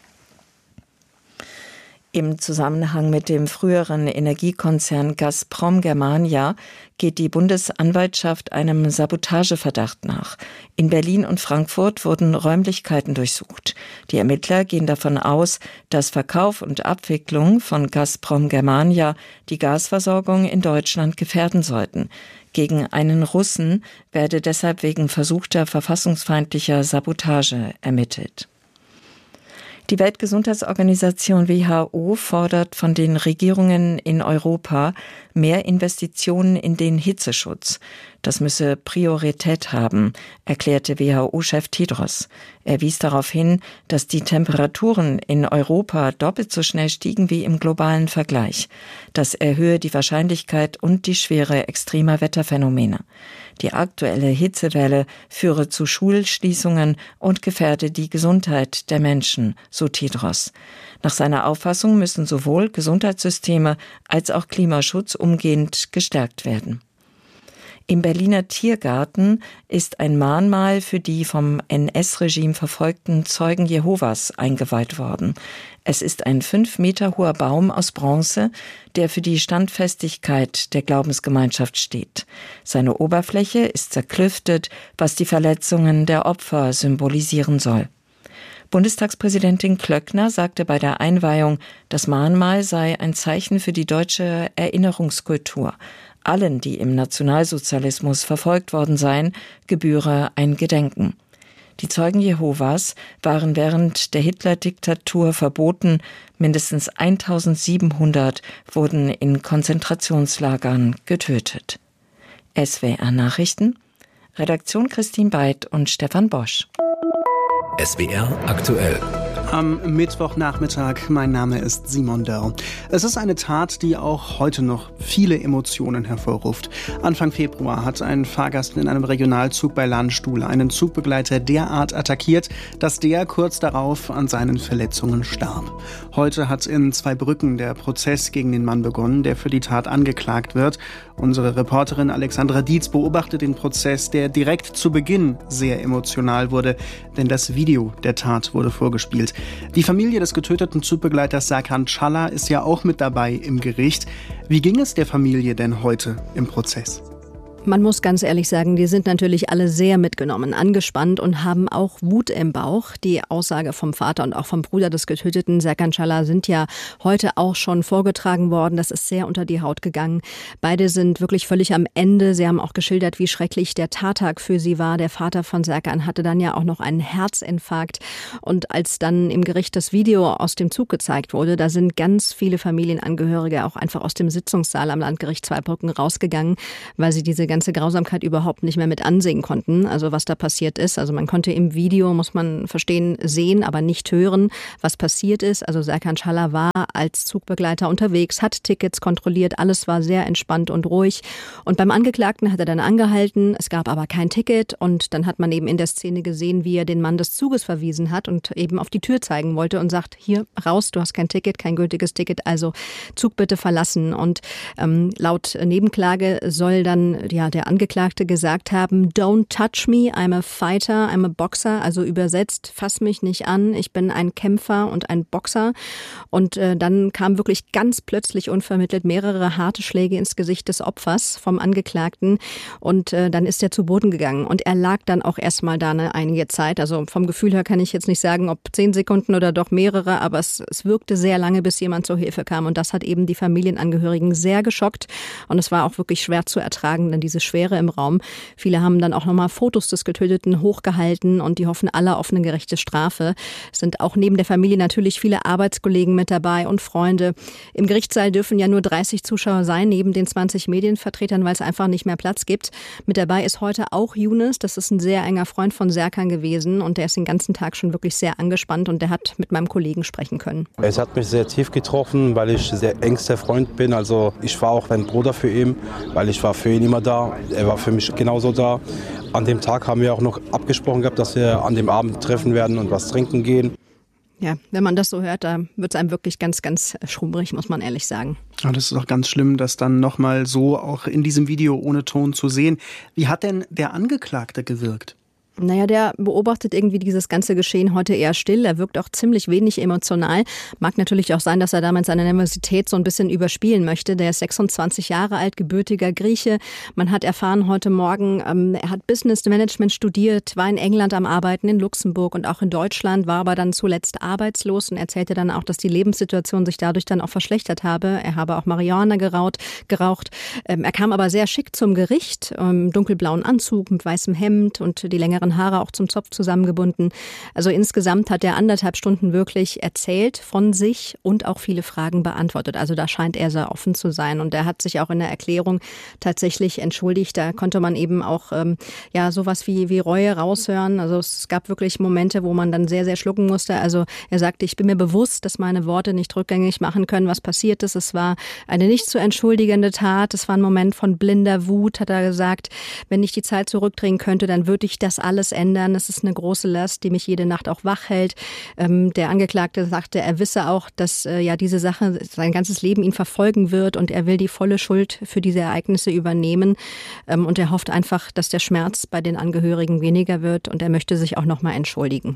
[SPEAKER 19] Im Zusammenhang mit dem früheren Energiekonzern Gazprom Germania geht die Bundesanwaltschaft einem Sabotageverdacht nach. In Berlin und Frankfurt wurden Räumlichkeiten durchsucht. Die Ermittler gehen davon aus, dass Verkauf und Abwicklung von Gazprom Germania die Gasversorgung in Deutschland gefährden sollten. Gegen einen Russen werde deshalb wegen versuchter verfassungsfeindlicher Sabotage ermittelt. Die Weltgesundheitsorganisation W H O fordert von den Regierungen in Europa mehr Investitionen in den Hitzeschutz. Das müsse Priorität haben, erklärte W H O-Chef Tedros. Er wies darauf hin, dass die Temperaturen in Europa doppelt so schnell stiegen wie im globalen Vergleich. Das erhöhe die Wahrscheinlichkeit und die Schwere extremer Wetterphänomene. Die aktuelle Hitzewelle führe zu Schulschließungen und gefährde die Gesundheit der Menschen, so Tedros. Nach seiner Auffassung müssen sowohl Gesundheitssysteme als auch Klimaschutz umgehend gestärkt werden. Im Berliner Tiergarten ist ein Mahnmal für die vom N S-Regime verfolgten Zeugen Jehovas eingeweiht worden. Es ist ein fünf Meter hoher Baum aus Bronze, der für die Standfestigkeit der Glaubensgemeinschaft steht. Seine Oberfläche ist zerklüftet, was die Verletzungen der Opfer symbolisieren soll. Bundestagspräsidentin Klöckner sagte bei der Einweihung, das Mahnmal sei ein Zeichen für die deutsche Erinnerungskultur. Allen, die im Nationalsozialismus verfolgt worden seien, gebühre ein Gedenken. Die Zeugen Jehovas waren während der Hitler-Diktatur verboten. Mindestens eintausendsiebenhundert wurden in Konzentrationslagern getötet. S W R Nachrichten, Redaktion Christine Beid und Stefan Bosch.
[SPEAKER 15] S W R aktuell.
[SPEAKER 18] Am Mittwochnachmittag, mein Name ist Simon Dörr. Es ist eine Tat, die auch heute noch viele Emotionen hervorruft. Anfang Februar hat ein Fahrgast in einem Regionalzug bei Landstuhl einen Zugbegleiter derart attackiert, dass der kurz darauf an seinen Verletzungen starb. Heute hat in Zweibrücken der Prozess gegen den Mann begonnen, der für die Tat angeklagt wird. Unsere Reporterin Alexandra Dietz beobachtet den Prozess, der direkt zu Beginn sehr emotional wurde, denn das Video der Tat wurde vorgespielt. Die Familie des getöteten Zugbegleiters Serkan Çalla ist ja auch mit dabei im Gericht. Wie ging es der Familie denn heute im Prozess?
[SPEAKER 21] Man muss ganz ehrlich sagen, die sind natürlich alle sehr mitgenommen, angespannt und haben auch Wut im Bauch. Die Aussage vom Vater und auch vom Bruder des Getöteten, Serkan Çalhar, sind ja heute auch schon vorgetragen worden. Das ist sehr unter die Haut gegangen. Beide sind wirklich völlig am Ende. Sie haben auch geschildert, wie schrecklich der Tattag für sie war. Der Vater von Serkan hatte dann ja auch noch einen Herzinfarkt. Und als dann im Gericht das Video aus dem Zug gezeigt wurde, da sind ganz viele Familienangehörige auch einfach aus dem Sitzungssaal am Landgericht Zweibrücken rausgegangen, weil sie diese ganze Grausamkeit überhaupt nicht mehr mit ansehen konnten, also was da passiert ist. Also man konnte im Video, muss man verstehen, sehen, aber nicht hören, was passiert ist. Also Serkan Çalhar war als Zugbegleiter unterwegs, hat Tickets kontrolliert, alles war sehr entspannt und ruhig. Und beim Angeklagten hat er dann angehalten, es gab aber kein Ticket und dann hat man eben in der Szene gesehen, wie er den Mann des Zuges verwiesen hat und eben auf die Tür zeigen wollte und sagt, hier raus, du hast kein Ticket, kein gültiges Ticket, also Zug bitte verlassen. Und ähm, laut Nebenklage soll dann ja der Angeklagte gesagt haben, don't touch me, I'm a fighter, I'm a boxer, also übersetzt, fass mich nicht an, ich bin ein Kämpfer und ein Boxer. Und äh, dann kam wirklich ganz plötzlich unvermittelt mehrere harte Schläge ins Gesicht des Opfers vom Angeklagten und äh, dann ist er zu Boden gegangen und er lag dann auch erstmal da eine einige Zeit, also vom Gefühl her kann ich jetzt nicht sagen, ob zehn Sekunden oder doch mehrere, aber es, es wirkte sehr lange, bis jemand zur Hilfe kam und das hat eben die Familienangehörigen sehr geschockt und es war auch wirklich schwer zu ertragen, denn diese Schwere im Raum. Viele haben dann auch nochmal Fotos des Getöteten hochgehalten und die hoffen alle auf eine gerechte Strafe. Es sind auch neben der Familie natürlich viele Arbeitskollegen mit dabei und Freunde. Im Gerichtssaal dürfen ja nur dreißig Zuschauer sein, neben den zwanzig Medienvertretern, weil es einfach nicht mehr Platz gibt. Mit dabei ist heute auch Yunus, das ist ein sehr enger Freund von Serkan gewesen und der ist den ganzen Tag schon wirklich sehr angespannt und der hat mit meinem Kollegen sprechen können.
[SPEAKER 22] Es hat mich sehr tief getroffen, weil ich sehr engster Freund bin. Also ich war auch ein Bruder für ihn, weil ich war für ihn immer da. Er war für mich genauso da. An dem Tag haben wir auch noch abgesprochen gehabt, dass wir an dem Abend treffen werden und was trinken gehen.
[SPEAKER 21] Ja, wenn man das so hört, da wird es einem wirklich ganz, ganz schrubbrig, muss man ehrlich sagen.
[SPEAKER 18] Ja, das ist auch ganz schlimm, das dann nochmal so auch in diesem Video ohne Ton zu sehen. Wie hat denn der Angeklagte gewirkt?
[SPEAKER 21] Naja, der beobachtet irgendwie dieses ganze Geschehen heute eher still. Er wirkt auch ziemlich wenig emotional. Mag natürlich auch sein, dass er damals seine Nervosität so ein bisschen überspielen möchte. Der ist sechsundzwanzig Jahre alt, gebürtiger Grieche. Man hat erfahren heute Morgen, ähm, er hat Business Management studiert, war in England am Arbeiten, in Luxemburg und auch in Deutschland, war aber dann zuletzt arbeitslos und erzählte dann auch, dass die Lebenssituation sich dadurch dann auch verschlechtert habe. Er habe auch Marihuana geraucht. geraucht. Ähm, er kam aber sehr schick zum Gericht, im dunkelblauen Anzug mit weißem Hemd und die längeren Haare auch zum Zopf zusammengebunden. Also insgesamt hat er anderthalb Stunden wirklich erzählt von sich und auch viele Fragen beantwortet. Also da scheint er sehr offen zu sein und er hat sich auch in der Erklärung tatsächlich entschuldigt. Da konnte man eben auch ähm, ja sowas wie, wie Reue raushören. Also es gab wirklich Momente, wo man dann sehr, sehr schlucken musste. Also er sagte, ich bin mir bewusst, dass meine Worte nicht rückgängig machen können, was passiert ist. Es war eine nicht zu entschuldigende Tat. Es war ein Moment von blinder Wut, hat er gesagt. Wenn ich die Zeit zurückdrehen könnte, dann würde ich das alles ändern. Es ist eine große Last, die mich jede Nacht auch wach hält. Ähm, der Angeklagte sagte, er wisse auch, dass äh, ja diese Sache sein ganzes Leben ihn verfolgen wird und er will die volle Schuld für diese Ereignisse übernehmen. Ähm, und er hofft einfach, dass der Schmerz bei den Angehörigen weniger wird und er möchte sich auch nochmal entschuldigen.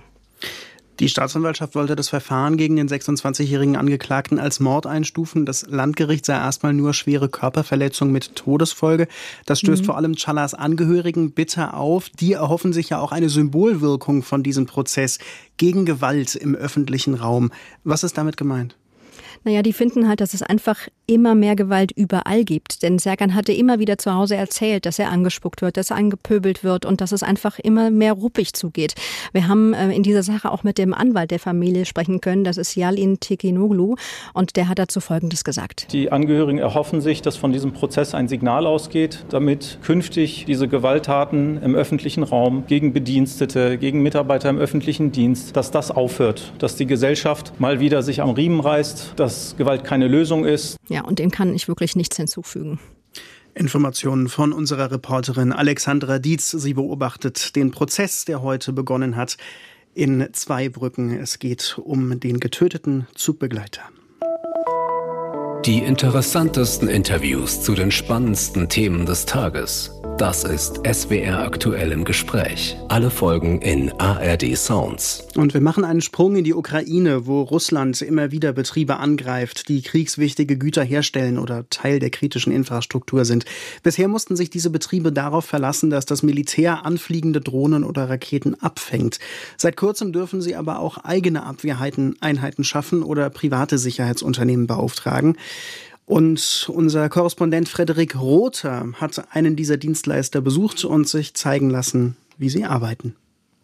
[SPEAKER 18] Die Staatsanwaltschaft wollte das Verfahren gegen den sechsundzwanzigjährigen Angeklagten als Mord einstufen. Das Landgericht sah erstmal nur schwere Körperverletzung mit Todesfolge. Das stößt mhm. vor allem Çalhars Angehörigen bitter auf. Die erhoffen sich ja auch eine Symbolwirkung von diesem Prozess gegen Gewalt im öffentlichen Raum. Was ist damit gemeint?
[SPEAKER 21] Naja, die finden halt, dass es einfach immer mehr Gewalt überall gibt. Denn Serkan hatte immer wieder zu Hause erzählt, dass er angespuckt wird, dass er angepöbelt wird und dass es einfach immer mehr ruppig zugeht. Wir haben äh, in dieser Sache auch mit dem Anwalt der Familie sprechen können. Das ist Yalin Tekinoglu und der hat dazu Folgendes gesagt.
[SPEAKER 23] Die Angehörigen erhoffen sich, dass von diesem Prozess ein Signal ausgeht, damit künftig diese Gewalttaten im öffentlichen Raum gegen Bedienstete, gegen Mitarbeiter im öffentlichen Dienst, dass das aufhört, dass die Gesellschaft mal wieder sich am Riemen reißt, dass Gewalt keine Lösung ist.
[SPEAKER 21] Ja, und dem kann ich wirklich nichts hinzufügen.
[SPEAKER 18] Informationen von unserer Reporterin Alexandra Dietz. Sie beobachtet den Prozess, der heute begonnen hat in Zweibrücken. Es geht um den getöteten Zugbegleiter.
[SPEAKER 15] Die interessantesten Interviews zu den spannendsten Themen des Tages. Das ist S W R aktuell im Gespräch. Alle Folgen in A R D Sounds.
[SPEAKER 18] Und wir machen einen Sprung in die Ukraine, wo Russland immer wieder Betriebe angreift, die kriegswichtige Güter herstellen oder Teil der kritischen Infrastruktur sind. Bisher mussten sich diese Betriebe darauf verlassen, dass das Militär anfliegende Drohnen oder Raketen abfängt. Seit kurzem dürfen sie aber auch eigene Abwehreinheiten schaffen oder private Sicherheitsunternehmen beauftragen. Und unser Korrespondent Frederik Rother hat einen dieser Dienstleister besucht und sich zeigen lassen, wie sie arbeiten.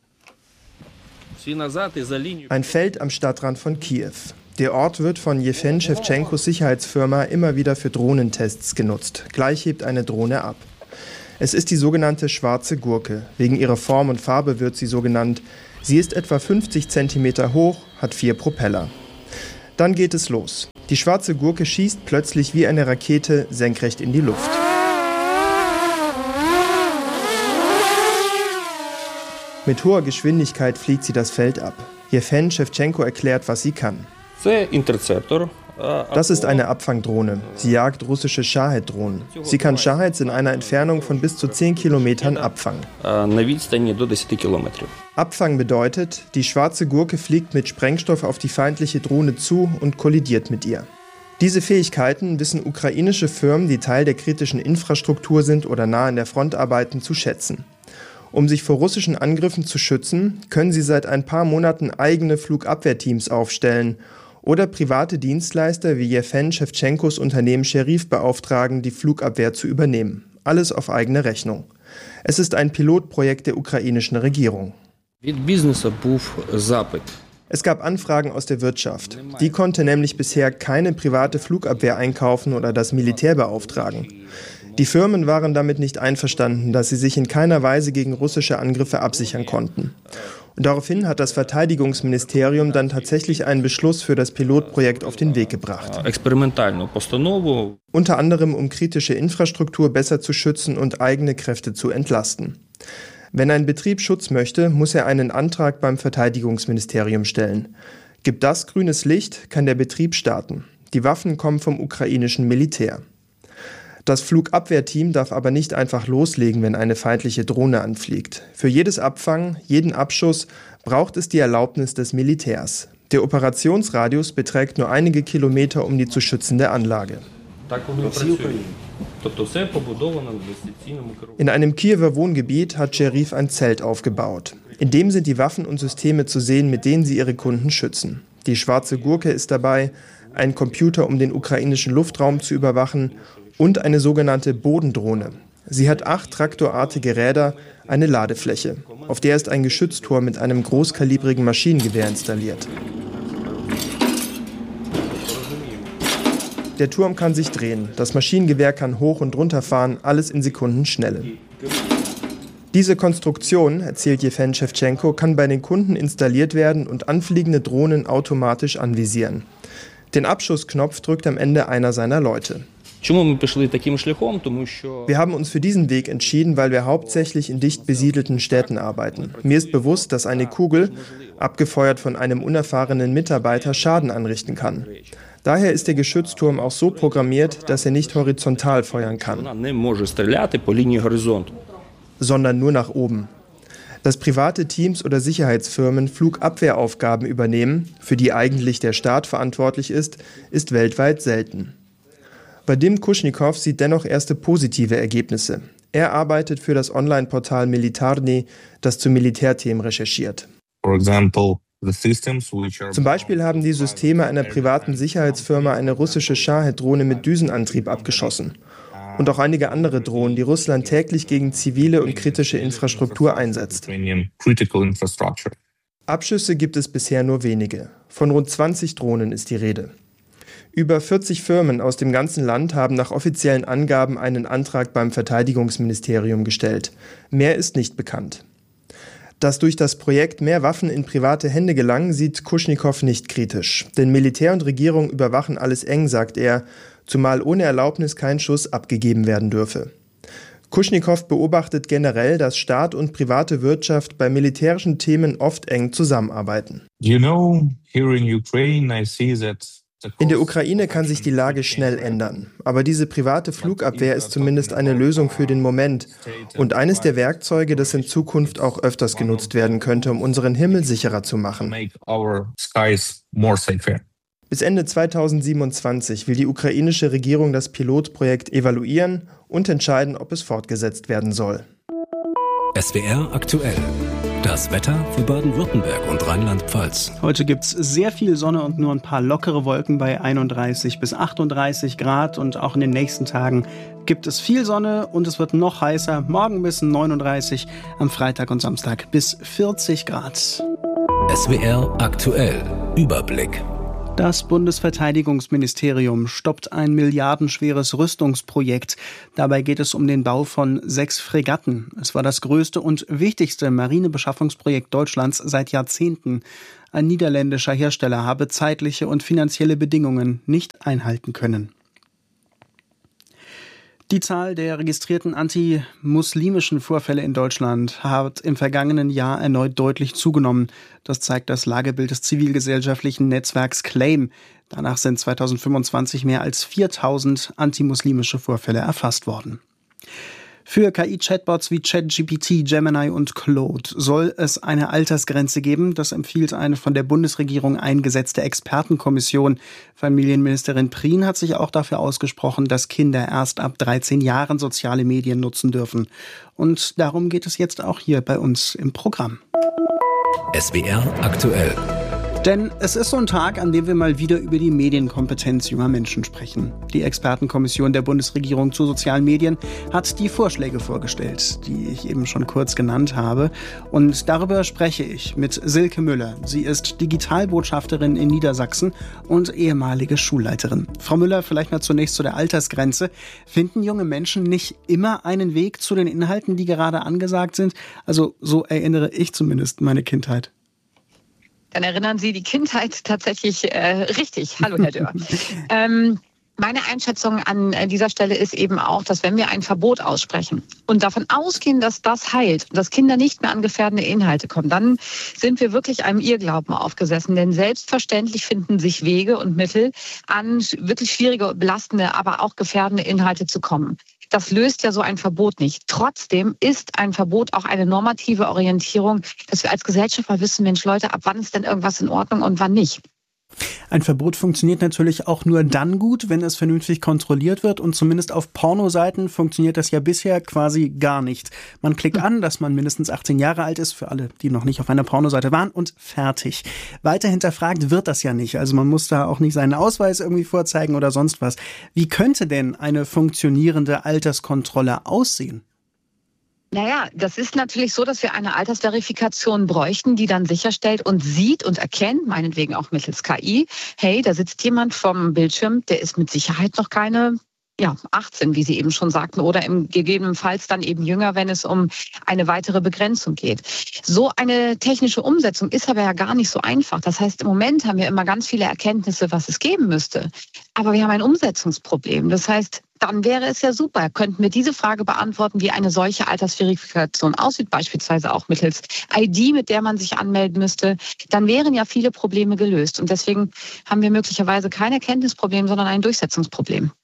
[SPEAKER 3] Ein Feld am Stadtrand von Kiew. Der Ort wird von Jewgen Schewtschenkos Sicherheitsfirma immer wieder für Drohnentests genutzt. Gleich hebt eine Drohne ab. Es ist die sogenannte schwarze Gurke. Wegen ihrer Form und Farbe wird sie so genannt. Sie ist etwa fünfzig Zentimeter hoch, hat vier Propeller. Dann geht es los. Die schwarze Gurke schießt plötzlich wie eine Rakete senkrecht in die Luft. Mit hoher Geschwindigkeit fliegt sie das Feld ab. Jewgen Schewtschenko erklärt, was sie kann. Das ist eine Abfangdrohne. Sie jagt russische Shahed-Drohnen. Sie kann Shaheds in einer Entfernung von bis zu zehn Kilometern abfangen. Abfang bedeutet, die schwarze Gurke fliegt mit Sprengstoff auf die feindliche Drohne zu und kollidiert mit ihr. Diese Fähigkeiten wissen ukrainische Firmen, die Teil der kritischen Infrastruktur sind oder nah an der Front arbeiten, zu schätzen. Um sich vor russischen Angriffen zu schützen, können sie seit ein paar Monaten eigene Flugabwehrteams aufstellen oder private Dienstleister wie Jewgen Schewtschenkos Unternehmen Scherif beauftragen, die Flugabwehr zu übernehmen. Alles auf eigene Rechnung. Es ist ein Pilotprojekt der ukrainischen Regierung. Es gab Anfragen aus der Wirtschaft. Die konnte nämlich bisher keine private Flugabwehr einkaufen oder das Militär beauftragen. Die Firmen waren damit nicht einverstanden, dass sie sich in keiner Weise gegen russische Angriffe absichern konnten. Und daraufhin hat das Verteidigungsministerium dann tatsächlich einen Beschluss für das Pilotprojekt auf den Weg gebracht. Unter anderem, um kritische Infrastruktur besser zu schützen und eigene Kräfte zu entlasten. Wenn ein Betrieb Schutz möchte, muss er einen Antrag beim Verteidigungsministerium stellen. Gibt das grünes Licht, kann der Betrieb starten. Die Waffen kommen vom ukrainischen Militär. Das Flugabwehrteam darf aber nicht einfach loslegen, wenn eine feindliche Drohne anfliegt. Für jedes Abfangen, jeden Abschuss braucht es die Erlaubnis des Militärs. Der Operationsradius beträgt nur einige Kilometer um die zu schützende Anlage. In einem Kiewer Wohngebiet hat Scherif ein Zelt aufgebaut. In dem sind die Waffen und Systeme zu sehen, mit denen sie ihre Kunden schützen. Die schwarze Gurke ist dabei, ein Computer, um den ukrainischen Luftraum zu überwachen, und eine sogenannte Bodendrohne. Sie hat acht traktorartige Räder, eine Ladefläche. Auf der ist ein Geschützturm mit einem großkalibrigen Maschinengewehr installiert. Der Turm kann sich drehen, das Maschinengewehr kann hoch und runter fahren, alles in Sekundenschnelle. Diese Konstruktion, erzählt Jewgen Schewtschenko, kann bei den Kunden installiert werden und anfliegende Drohnen automatisch anvisieren. Den Abschussknopf drückt am Ende einer seiner Leute. Wir haben uns für diesen Weg entschieden, weil wir hauptsächlich in dicht besiedelten Städten arbeiten. Mir ist bewusst, dass eine Kugel, abgefeuert von einem unerfahrenen Mitarbeiter, Schaden anrichten kann. Daher ist der Geschützturm auch so programmiert, dass er nicht horizontal feuern kann, sondern nur nach oben. Dass private Teams oder Sicherheitsfirmen Flugabwehraufgaben übernehmen, für die eigentlich der Staat verantwortlich ist, ist weltweit selten. Vadim Kushnikow sieht dennoch erste positive Ergebnisse. Er arbeitet für das Online-Portal Militarny, das zu Militärthemen recherchiert. Zum Beispiel haben die Systeme einer privaten Sicherheitsfirma eine russische Shahed-Drohne mit Düsenantrieb abgeschossen. Und auch einige andere Drohnen, die Russland täglich gegen zivile und kritische Infrastruktur einsetzt. Abschüsse gibt es bisher nur wenige. Von rund zwanzig Drohnen ist die Rede. Über vierzig Firmen aus dem ganzen Land haben nach offiziellen Angaben einen Antrag beim Verteidigungsministerium gestellt. Mehr ist nicht bekannt. Dass durch das Projekt mehr Waffen in private Hände gelangen, sieht Kushnikow nicht kritisch. Denn Militär und Regierung überwachen alles eng, sagt er, zumal ohne Erlaubnis kein Schuss abgegeben werden dürfe. Kushnikow beobachtet generell, dass Staat und private Wirtschaft bei militärischen Themen oft eng zusammenarbeiten.
[SPEAKER 4] You know, here in Ukraine I see that
[SPEAKER 3] In der Ukraine kann sich die Lage schnell ändern. Aber diese private Flugabwehr ist zumindest eine Lösung für den Moment und eines der Werkzeuge, das in Zukunft auch öfters genutzt werden könnte, um unseren Himmel sicherer zu machen. Bis Ende zweitausendsiebenundzwanzig will die ukrainische Regierung das Pilotprojekt evaluieren und entscheiden, ob es fortgesetzt werden soll.
[SPEAKER 15] S W R aktuell. Das Wetter für Baden-Württemberg und Rheinland-Pfalz.
[SPEAKER 18] Heute gibt es sehr viel Sonne und nur ein paar lockere Wolken bei einunddreißig bis achtunddreißig Grad. Und auch in den nächsten Tagen gibt es viel Sonne und es wird noch heißer. Morgen bis neununddreißig, am Freitag und Samstag bis vierzig Grad.
[SPEAKER 15] S W R aktuell. Überblick.
[SPEAKER 18] Das Bundesverteidigungsministerium stoppt ein milliardenschweres Rüstungsprojekt. Dabei geht es um den Bau von sechs Fregatten. Es war das größte und wichtigste Marinebeschaffungsprojekt Deutschlands seit Jahrzehnten. Ein niederländischer Hersteller habe zeitliche und finanzielle Bedingungen nicht einhalten können. Die Zahl der registrierten antimuslimischen Vorfälle in Deutschland hat im vergangenen Jahr erneut deutlich zugenommen. Das zeigt das Lagebild des zivilgesellschaftlichen Netzwerks Claim. Danach sind zweitausendfünfundzwanzig mehr als viertausend antimuslimische Vorfälle erfasst worden. Für K I-Chatbots wie ChatGPT, Gemini und Claude soll es eine Altersgrenze geben. Das empfiehlt eine von der Bundesregierung eingesetzte Expertenkommission. Familienministerin Prien hat sich auch dafür ausgesprochen, dass Kinder erst ab dreizehn Jahren soziale Medien nutzen dürfen. Und darum geht es jetzt auch hier bei uns im Programm.
[SPEAKER 15] S W R aktuell.
[SPEAKER 18] Denn es ist so ein Tag, an dem wir mal wieder über die Medienkompetenz junger Menschen sprechen. Die Expertenkommission der Bundesregierung zu sozialen Medien hat die Vorschläge vorgestellt, die ich eben schon kurz genannt habe. Und darüber spreche ich mit Silke Müller. Sie ist Digitalbotschafterin in Niedersachsen und ehemalige Schulleiterin. Frau Müller, vielleicht mal zunächst zu der Altersgrenze. Finden junge Menschen nicht immer einen Weg zu den Inhalten, die gerade angesagt sind? Also so erinnere ich zumindest meine Kindheit.
[SPEAKER 4] Dann erinnern Sie die Kindheit tatsächlich äh, richtig. Hallo, Herr Dörr. ähm, meine Einschätzung an dieser Stelle ist eben auch, dass wenn wir ein Verbot aussprechen und davon ausgehen, dass das heilt, dass Kinder nicht mehr an gefährdende Inhalte kommen, dann sind wir wirklich einem Irrglauben aufgesessen. Denn selbstverständlich finden sich Wege und Mittel, an wirklich schwierige, belastende, aber auch gefährdende Inhalte zu kommen. Das löst ja so ein Verbot nicht. Trotzdem ist ein Verbot auch eine normative Orientierung, dass wir als Gesellschaft mal wissen, Mensch Leute, ab wann ist denn irgendwas in Ordnung und wann nicht.
[SPEAKER 18] Ein Verbot funktioniert natürlich auch nur dann gut, wenn es vernünftig kontrolliert wird. Und zumindest auf Pornoseiten funktioniert das ja bisher quasi gar nicht. Man klickt an, dass man mindestens achtzehn Jahre alt ist, für alle, die noch nicht auf einer Pornoseite waren, und fertig. Weiter hinterfragt wird das ja nicht. Also man muss da auch nicht seinen Ausweis irgendwie vorzeigen oder sonst was. Wie könnte denn eine funktionierende Alterskontrolle aussehen?
[SPEAKER 4] Naja, das ist natürlich so, dass wir eine Altersverifikation bräuchten, die dann sicherstellt und sieht und erkennt, meinetwegen auch mittels K I, hey, da sitzt jemand vom Bildschirm, der ist mit Sicherheit noch keine ja, achtzehn, wie Sie eben schon sagten, oder im gegebenenfalls dann eben jünger, wenn es um eine weitere Begrenzung geht. So eine technische Umsetzung ist aber ja gar nicht so einfach. Das heißt, im Moment haben wir immer ganz viele Erkenntnisse, was es geben müsste. Aber wir haben ein Umsetzungsproblem. Das heißt, dann wäre es ja super, könnten wir diese Frage beantworten, wie eine solche Altersverifikation aussieht, beispielsweise auch mittels I D, mit der man sich anmelden müsste. Dann wären ja viele Probleme gelöst. Und deswegen haben wir möglicherweise kein Erkenntnisproblem, sondern ein Durchsetzungsproblem.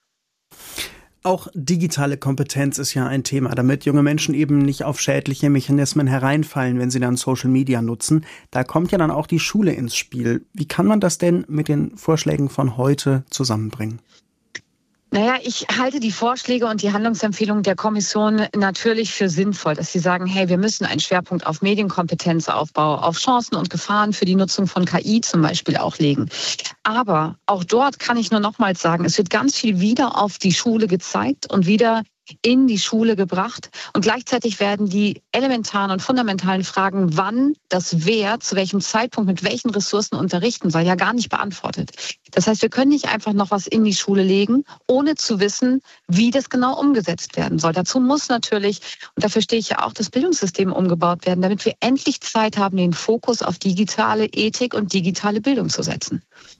[SPEAKER 18] Auch digitale Kompetenz ist ja ein Thema, damit junge Menschen eben nicht auf schädliche Mechanismen hereinfallen, wenn sie dann Social Media nutzen. Da kommt ja dann auch die Schule ins Spiel. Wie kann man das denn mit den Vorschlägen von heute zusammenbringen?
[SPEAKER 4] Naja, ich halte die Vorschläge und die Handlungsempfehlungen der Kommission natürlich für sinnvoll, dass sie sagen, hey, wir müssen einen Schwerpunkt auf Medienkompetenzaufbau, auf Chancen und Gefahren für die Nutzung von K I zum Beispiel auch legen. Aber auch dort kann ich nur nochmals sagen, es wird ganz viel wieder auf die Schule gezeigt und wieder in die Schule gebracht. Und gleichzeitig werden die elementaren und fundamentalen Fragen, wann das wer, zu welchem Zeitpunkt, mit welchen Ressourcen unterrichten soll, ja gar nicht beantwortet. Das heißt, wir können nicht einfach noch was in die Schule legen, ohne zu wissen, wie das genau umgesetzt werden soll. Dazu muss natürlich, und dafür stehe ich ja auch, das Bildungssystem umgebaut werden, damit wir endlich Zeit haben, den Fokus auf digitale Ethik und digitale Bildung zu setzen.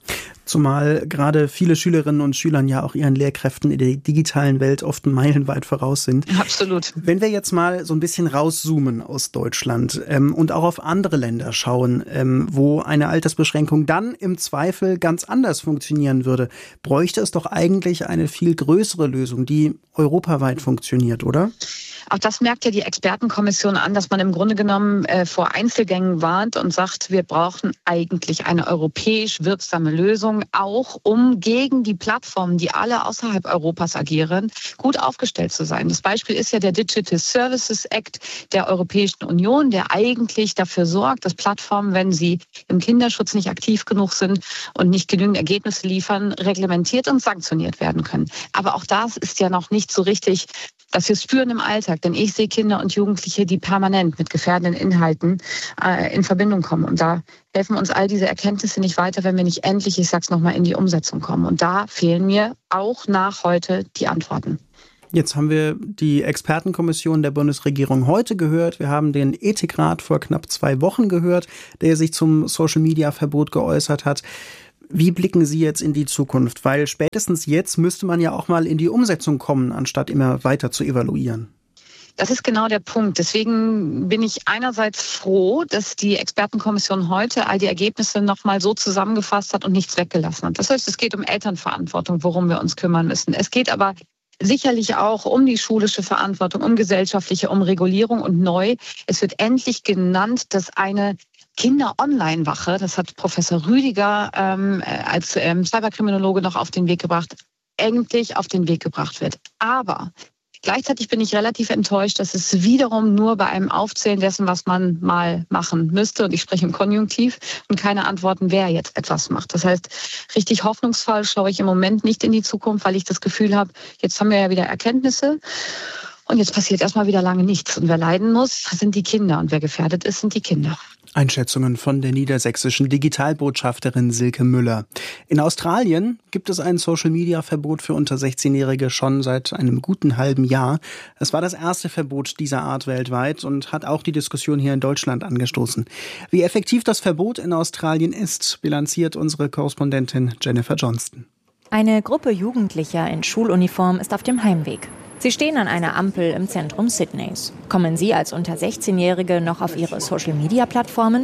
[SPEAKER 18] Zumal gerade viele Schülerinnen und Schülern ja auch ihren Lehrkräften in der digitalen Welt oft meilenweit voraus sind.
[SPEAKER 4] Absolut.
[SPEAKER 18] Wenn wir jetzt mal so ein bisschen rauszoomen aus Deutschland ähm, und auch auf andere Länder schauen, ähm, wo eine Altersbeschränkung dann im Zweifel ganz anders funktionieren würde, bräuchte es doch eigentlich eine viel größere Lösung, die europaweit funktioniert, oder?
[SPEAKER 4] Auch das merkt ja die Expertenkommission an, dass man im Grunde genommen äh, vor Einzelgängen warnt und sagt, wir brauchen eigentlich eine europäisch wirksame Lösung, auch um gegen die Plattformen, die alle außerhalb Europas agieren, gut aufgestellt zu sein. Das Beispiel ist ja der Digital Services Act der Europäischen Union, der eigentlich dafür sorgt, dass Plattformen, wenn sie im Kinderschutz nicht aktiv genug sind und nicht genügend Ergebnisse liefern, reglementiert und sanktioniert werden können. Aber auch das ist ja noch nicht so richtig, dass wir es spüren im Alltag. Denn ich sehe Kinder und Jugendliche, die permanent mit gefährdenden Inhalten äh, in Verbindung kommen. Und da helfen uns all diese Erkenntnisse nicht weiter, wenn wir nicht endlich, ich sag's nochmal, in die Umsetzung kommen. Und da fehlen mir auch nach heute die Antworten.
[SPEAKER 18] Jetzt haben wir die Expertenkommission der Bundesregierung heute gehört. Wir haben den Ethikrat vor knapp zwei Wochen gehört, der sich zum Social-Media-Verbot geäußert hat. Wie blicken Sie jetzt in die Zukunft? Weil spätestens jetzt müsste man ja auch mal in die Umsetzung kommen, anstatt immer weiter zu evaluieren.
[SPEAKER 4] Das ist genau der Punkt. Deswegen bin ich einerseits froh, dass die Expertenkommission heute all die Ergebnisse nochmal so zusammengefasst hat und nichts weggelassen hat. Das heißt, es geht um Elternverantwortung, worum wir uns kümmern müssen. Es geht aber sicherlich auch um die schulische Verantwortung, um gesellschaftliche, um Regulierung und neu. Es wird endlich genannt, dass eine Kinder-Online-Wache, das hat Professor Rüdiger ähm, als ähm, Cyberkriminologe noch auf den Weg gebracht, endlich auf den Weg gebracht wird. Aber gleichzeitig bin ich relativ enttäuscht, dass es wiederum nur bei einem Aufzählen dessen, was man mal machen müsste, und ich spreche im Konjunktiv, und keine Antworten, wer jetzt etwas macht. Das heißt, richtig hoffnungsvoll schaue ich im Moment nicht in die Zukunft, weil ich das Gefühl habe, jetzt haben wir ja wieder Erkenntnisse und jetzt passiert erstmal wieder lange nichts. Und wer leiden muss, sind die Kinder, und wer gefährdet ist, sind die Kinder.
[SPEAKER 18] Einschätzungen von der niedersächsischen Digitalbotschafterin Silke Müller. In Australien gibt es ein Social-Media-Verbot für unter sechzehnjährige schon seit einem guten halben Jahr. Es war das erste Verbot dieser Art weltweit und hat auch die Diskussion hier in Deutschland angestoßen. Wie effektiv das Verbot in Australien ist, bilanziert unsere Korrespondentin Jennifer Johnston.
[SPEAKER 1] Eine Gruppe Jugendlicher in Schuluniform ist auf dem Heimweg. Sie stehen an einer Ampel im Zentrum Sydneys. Kommen Sie als unter sechzehnjährige noch auf Ihre Social-Media-Plattformen?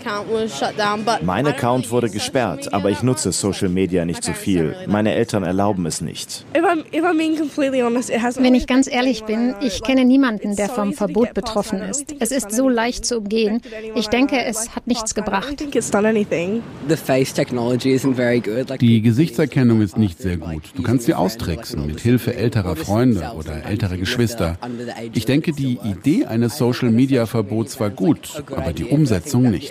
[SPEAKER 5] Mein Account wurde gesperrt, aber ich nutze Social Media nicht so viel. Meine Eltern erlauben es nicht.
[SPEAKER 6] Wenn ich ganz ehrlich bin, ich kenne niemanden, der vom Verbot betroffen ist. Es ist so leicht zu umgehen. Ich denke, es hat nichts gebracht.
[SPEAKER 24] Die Gesichtserkennung ist nicht sehr gut. Du kannst sie austricksen mit Hilfe älterer Freunde oder ältere Geschwister. Ich denke, die Idee eines Social-Media-Verbots war gut, aber die Umsetzung nicht.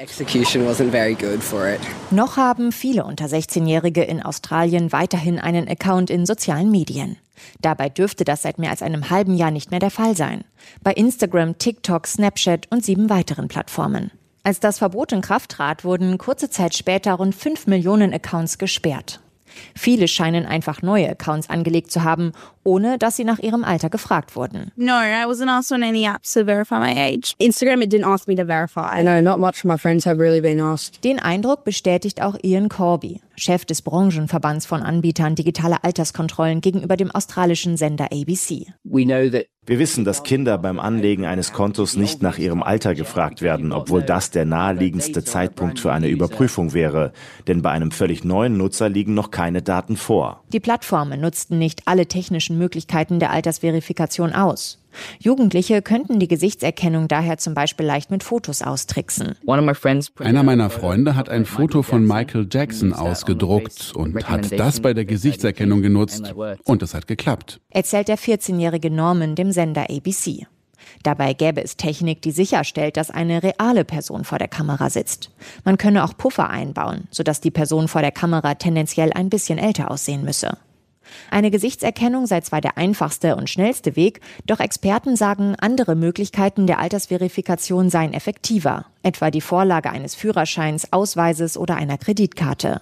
[SPEAKER 1] Noch haben viele unter sechzehnjährige in Australien weiterhin einen Account in sozialen Medien. Dabei dürfte das seit mehr als einem halben Jahr nicht mehr der Fall sein. Bei Instagram, TikTok, Snapchat und sieben weiteren Plattformen. Als das Verbot in Kraft trat, wurden kurze Zeit später rund fünf Millionen Accounts gesperrt. Viele scheinen einfach neue Accounts angelegt zu haben, ohne dass sie nach ihrem Alter gefragt wurden.
[SPEAKER 25] No, I wasn't asked on any apps to verify my age. Instagram, it didn't ask me to verify. No, not much of my friends have really been asked.
[SPEAKER 1] Den Eindruck bestätigt auch Ian Corby, Chef des Branchenverbands von Anbietern digitaler Alterskontrollen gegenüber dem australischen Sender A B C.
[SPEAKER 5] Wir wissen, dass Kinder beim Anlegen eines Kontos nicht nach ihrem Alter gefragt werden, obwohl das der naheliegendste Zeitpunkt für eine Überprüfung wäre. Denn bei einem völlig neuen Nutzer liegen noch keine Daten vor.
[SPEAKER 1] Die Plattformen nutzten nicht alle technischen Möglichkeiten der Altersverifikation aus. Jugendliche könnten die Gesichtserkennung daher zum Beispiel leicht mit Fotos austricksen.
[SPEAKER 24] Einer meiner Freunde hat ein Foto von Michael Jackson ausgedruckt und hat das bei der Gesichtserkennung genutzt, und es hat geklappt,
[SPEAKER 1] erzählt der vierzehnjährige Norman dem Sender A B C. Dabei gäbe es Technik, die sicherstellt, dass eine reale Person vor der Kamera sitzt. Man könne auch Puffer einbauen, sodass die Person vor der Kamera tendenziell ein bisschen älter aussehen müsse. Eine Gesichtserkennung sei zwar der einfachste und schnellste Weg, doch Experten sagen, andere Möglichkeiten der Altersverifikation seien effektiver, etwa die Vorlage eines Führerscheins, Ausweises oder einer Kreditkarte.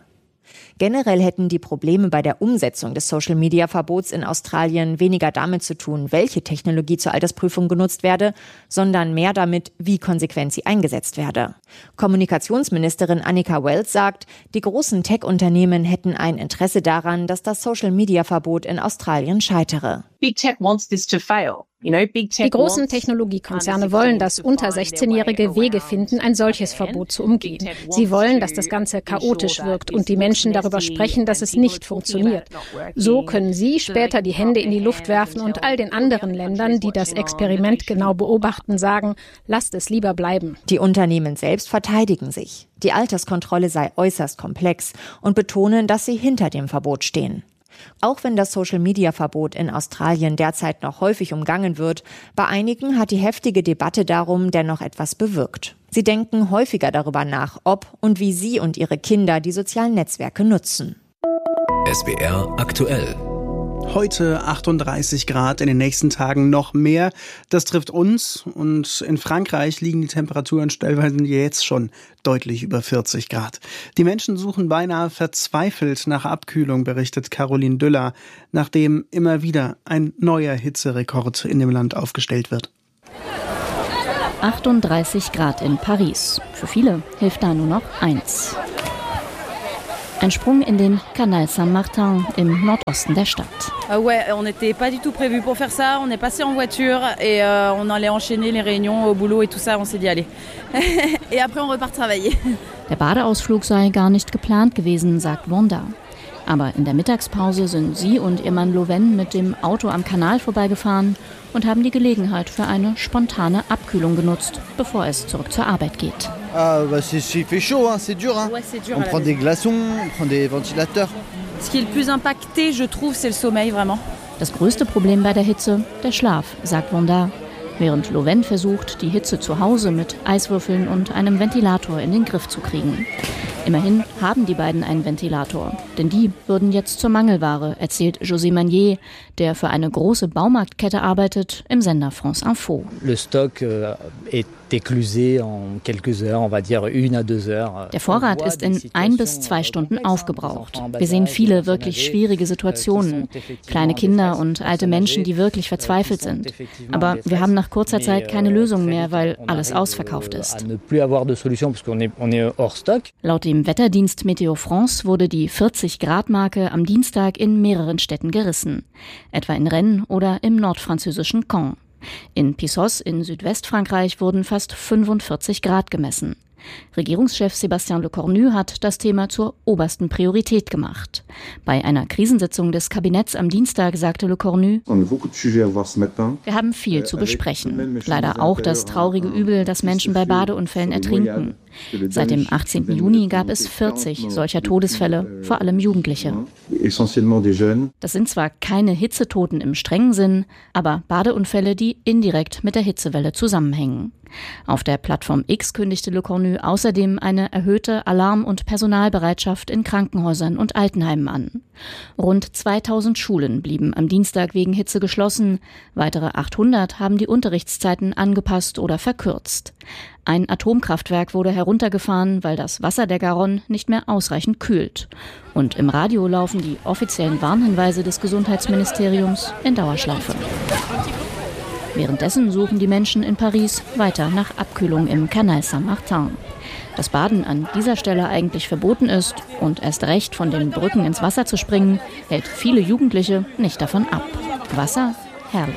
[SPEAKER 1] Generell hätten die Probleme bei der Umsetzung des Social-Media-Verbots in Australien weniger damit zu tun, welche Technologie zur Altersprüfung genutzt werde, sondern mehr damit, wie konsequent sie eingesetzt werde. Kommunikationsministerin Annika Wells sagt, die großen Tech-Unternehmen hätten ein Interesse daran, dass das Social-Media-Verbot in Australien scheitere.
[SPEAKER 7] Big Tech wants this to fail.
[SPEAKER 6] Die großen Technologiekonzerne wollen, dass unter sechzehnjährige Wege finden, ein solches Verbot zu umgehen. Sie wollen, dass das Ganze chaotisch wirkt und die Menschen darüber sprechen, dass es nicht funktioniert. So können sie später die Hände in die Luft werfen und all den anderen Ländern, die das Experiment genau beobachten, sagen, lasst es lieber bleiben.
[SPEAKER 1] Die Unternehmen selbst verteidigen sich. Die Alterskontrolle sei äußerst komplex und betonen, dass sie hinter dem Verbot stehen. Auch wenn das Social-Media-Verbot in Australien derzeit noch häufig umgangen wird, bei einigen hat die heftige Debatte darum dennoch etwas bewirkt. Sie denken häufiger darüber nach, ob und wie sie und ihre Kinder die sozialen Netzwerke nutzen.
[SPEAKER 15] S W R aktuell.
[SPEAKER 18] Heute achtunddreißig Grad, in den nächsten Tagen noch mehr. Das trifft uns und in Frankreich liegen die Temperaturen stellenweise jetzt schon deutlich über vierzig Grad. Die Menschen suchen beinahe verzweifelt nach Abkühlung, berichtet Caroline Düller, nachdem immer wieder ein neuer Hitzerekord in dem Land aufgestellt wird.
[SPEAKER 8] achtunddreißig Grad in Paris. Für viele hilft da nur noch eins. Ein Sprung in den Canal Saint-Martin im Nordosten der Stadt.
[SPEAKER 9] Uh, ouais, on n'était pas du tout prévu pour faire ça. On est passé en voiture et euh, on allait enchaîner les réunions au boulot et tout ça. On s'est dit allez. Et après on repart travailler.
[SPEAKER 8] Der Badeausflug sei gar nicht geplant gewesen, sagt Wanda. Aber in der Mittagspause sind sie und ihr Mann Loven mit dem Auto am Kanal vorbeigefahren und haben die Gelegenheit für eine spontane Abkühlung genutzt, bevor es zurück zur Arbeit geht.
[SPEAKER 10] Ah, bah c'est, c'est fait chaud, hein, c'est dur, hein.
[SPEAKER 9] Ouais, c'est dur.
[SPEAKER 10] On prend des glaçons, on prend des ventilateurs.
[SPEAKER 9] Ce qui est le plus impacté, je trouve, c'est le sommeil vraiment.
[SPEAKER 8] Das größte Problem bei der Hitze, der Schlaf, sagt Wanda. Während Loven versucht, die Hitze zu Hause mit Eiswürfeln und einem Ventilator in den Griff zu kriegen. Immerhin haben die beiden einen Ventilator, denn die würden jetzt zur Mangelware, erzählt José Magnier, der für eine große Baumarktkette arbeitet, im Sender France Info.
[SPEAKER 11] Le stock est éclusé en quelques heures, on va dire une à deux heures.
[SPEAKER 8] Der Vorrat ist in ein bis zwei Stunden aufgebraucht. Wir sehen viele wirklich schwierige Situationen. Kleine Kinder und alte Menschen, die wirklich verzweifelt sind. Aber wir haben nach kurzer Zeit keine Lösung mehr, weil alles ausverkauft ist. Laut dem Wetterdienst Météo France wurde die vierzig-Grad-Marke am Dienstag in mehreren Städten gerissen. Etwa in Rennes oder im nordfranzösischen Caen. In Pissos in Südwestfrankreich wurden fast fünfundvierzig Grad gemessen. Regierungschef Sébastien Lecornu hat das Thema zur obersten Priorität gemacht. Bei einer Krisensitzung des Kabinetts am Dienstag sagte Lecornu: Wir haben viel zu besprechen. Leider auch das traurige Übel, dass Menschen bei Badeunfällen ertrinken. Seit dem achtzehnten Juni gab es vierzig solcher Todesfälle, vor allem Jugendliche. Das sind zwar keine Hitzetoten im strengen Sinn, aber Badeunfälle, die indirekt mit der Hitzewelle zusammenhängen. Auf der Plattform X kündigte Lecornu außerdem eine erhöhte Alarm- und Personalbereitschaft in Krankenhäusern und Altenheimen an. Rund zweitausend Schulen blieben am Dienstag wegen Hitze geschlossen. Weitere achthundert haben die Unterrichtszeiten angepasst oder verkürzt. Ein Atomkraftwerk wurde heruntergefahren, weil das Wasser der Garonne nicht mehr ausreichend kühlt. Und im Radio laufen die offiziellen Warnhinweise des Gesundheitsministeriums in Dauerschleife. Währenddessen suchen die Menschen in Paris weiter nach Abkühlung im Canal Saint-Martin. Dass Baden an dieser Stelle eigentlich verboten ist und erst recht von den Brücken ins Wasser zu springen, hält viele Jugendliche nicht davon ab. Wasser? Herrlich.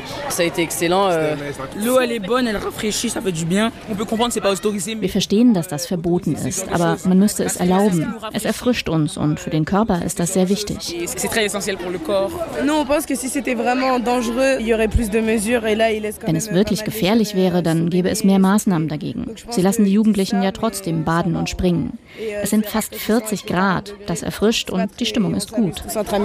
[SPEAKER 8] Wir verstehen, dass das verboten ist, aber man müsste es erlauben. Es erfrischt uns und für den Körper ist das sehr wichtig. Wenn es wirklich gefährlich wäre, dann gäbe es mehr Maßnahmen dagegen. Sie lassen die Jugendlichen ja trotzdem baden und springen. Es sind fast vierzig Grad, das erfrischt und die Stimmung ist gut.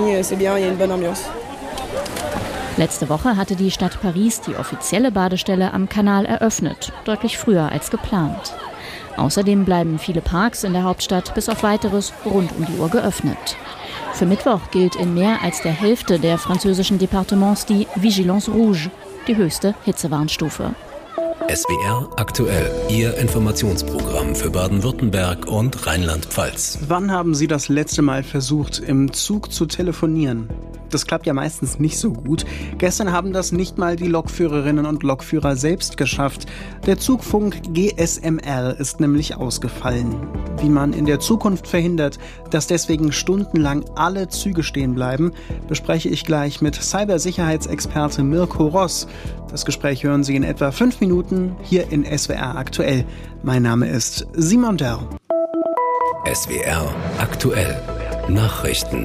[SPEAKER 8] Letzte Woche hatte die Stadt Paris die offizielle Badestelle am Kanal eröffnet, deutlich früher als geplant. Außerdem bleiben viele Parks in der Hauptstadt bis auf Weiteres rund um die Uhr geöffnet. Für Mittwoch gilt in mehr als der Hälfte der französischen Departements die Vigilance Rouge, die höchste Hitzewarnstufe.
[SPEAKER 15] S W R aktuell, Ihr Informationsprogramm für Baden-Württemberg und Rheinland-Pfalz.
[SPEAKER 18] Wann haben Sie das letzte Mal versucht, im Zug zu telefonieren? Das klappt ja meistens nicht so gut. Gestern haben das nicht mal die Lokführerinnen und Lokführer selbst geschafft. Der Zugfunk G S M R ist nämlich ausgefallen. Wie man in der Zukunft verhindert, dass deswegen stundenlang alle Züge stehen bleiben, bespreche ich gleich mit Cybersicherheitsexperte Mirko Ross. Das Gespräch hören Sie in etwa fünf Minuten hier in S W R aktuell. Mein Name ist Simon Dörr.
[SPEAKER 15] S W R aktuell Nachrichten.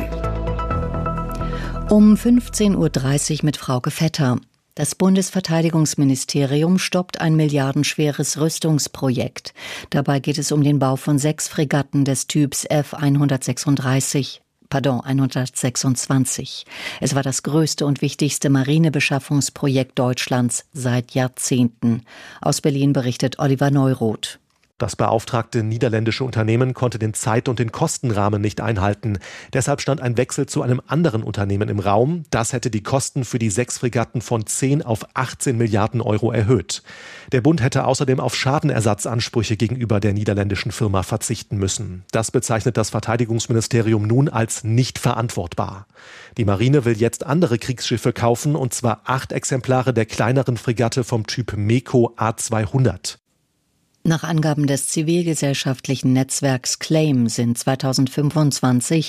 [SPEAKER 2] Um fünfzehn Uhr dreißig mit Frauke Vetter. Das Bundesverteidigungsministerium stoppt ein milliardenschweres Rüstungsprojekt. Dabei geht es um den Bau von sechs Fregatten des Typs F hundertsechsunddreißig. Pardon, hundertsechsundzwanzig. Es war das größte und wichtigste Marinebeschaffungsprojekt Deutschlands seit Jahrzehnten. Aus Berlin berichtet Oliver Neuroth.
[SPEAKER 20] Das beauftragte niederländische Unternehmen konnte den Zeit- und den Kostenrahmen nicht einhalten. Deshalb stand ein Wechsel zu einem anderen Unternehmen im Raum. Das hätte die Kosten für die sechs Fregatten von zehn auf achtzehn Milliarden Euro erhöht. Der Bund hätte außerdem auf Schadenersatzansprüche gegenüber der niederländischen Firma verzichten müssen. Das bezeichnet das Verteidigungsministerium nun als nicht verantwortbar. Die Marine will jetzt andere Kriegsschiffe kaufen, und zwar acht Exemplare der kleineren Fregatte vom Typ MEKO A zweihundert.
[SPEAKER 2] Nach Angaben des zivilgesellschaftlichen Netzwerks Claim sind zweitausendfünfundzwanzig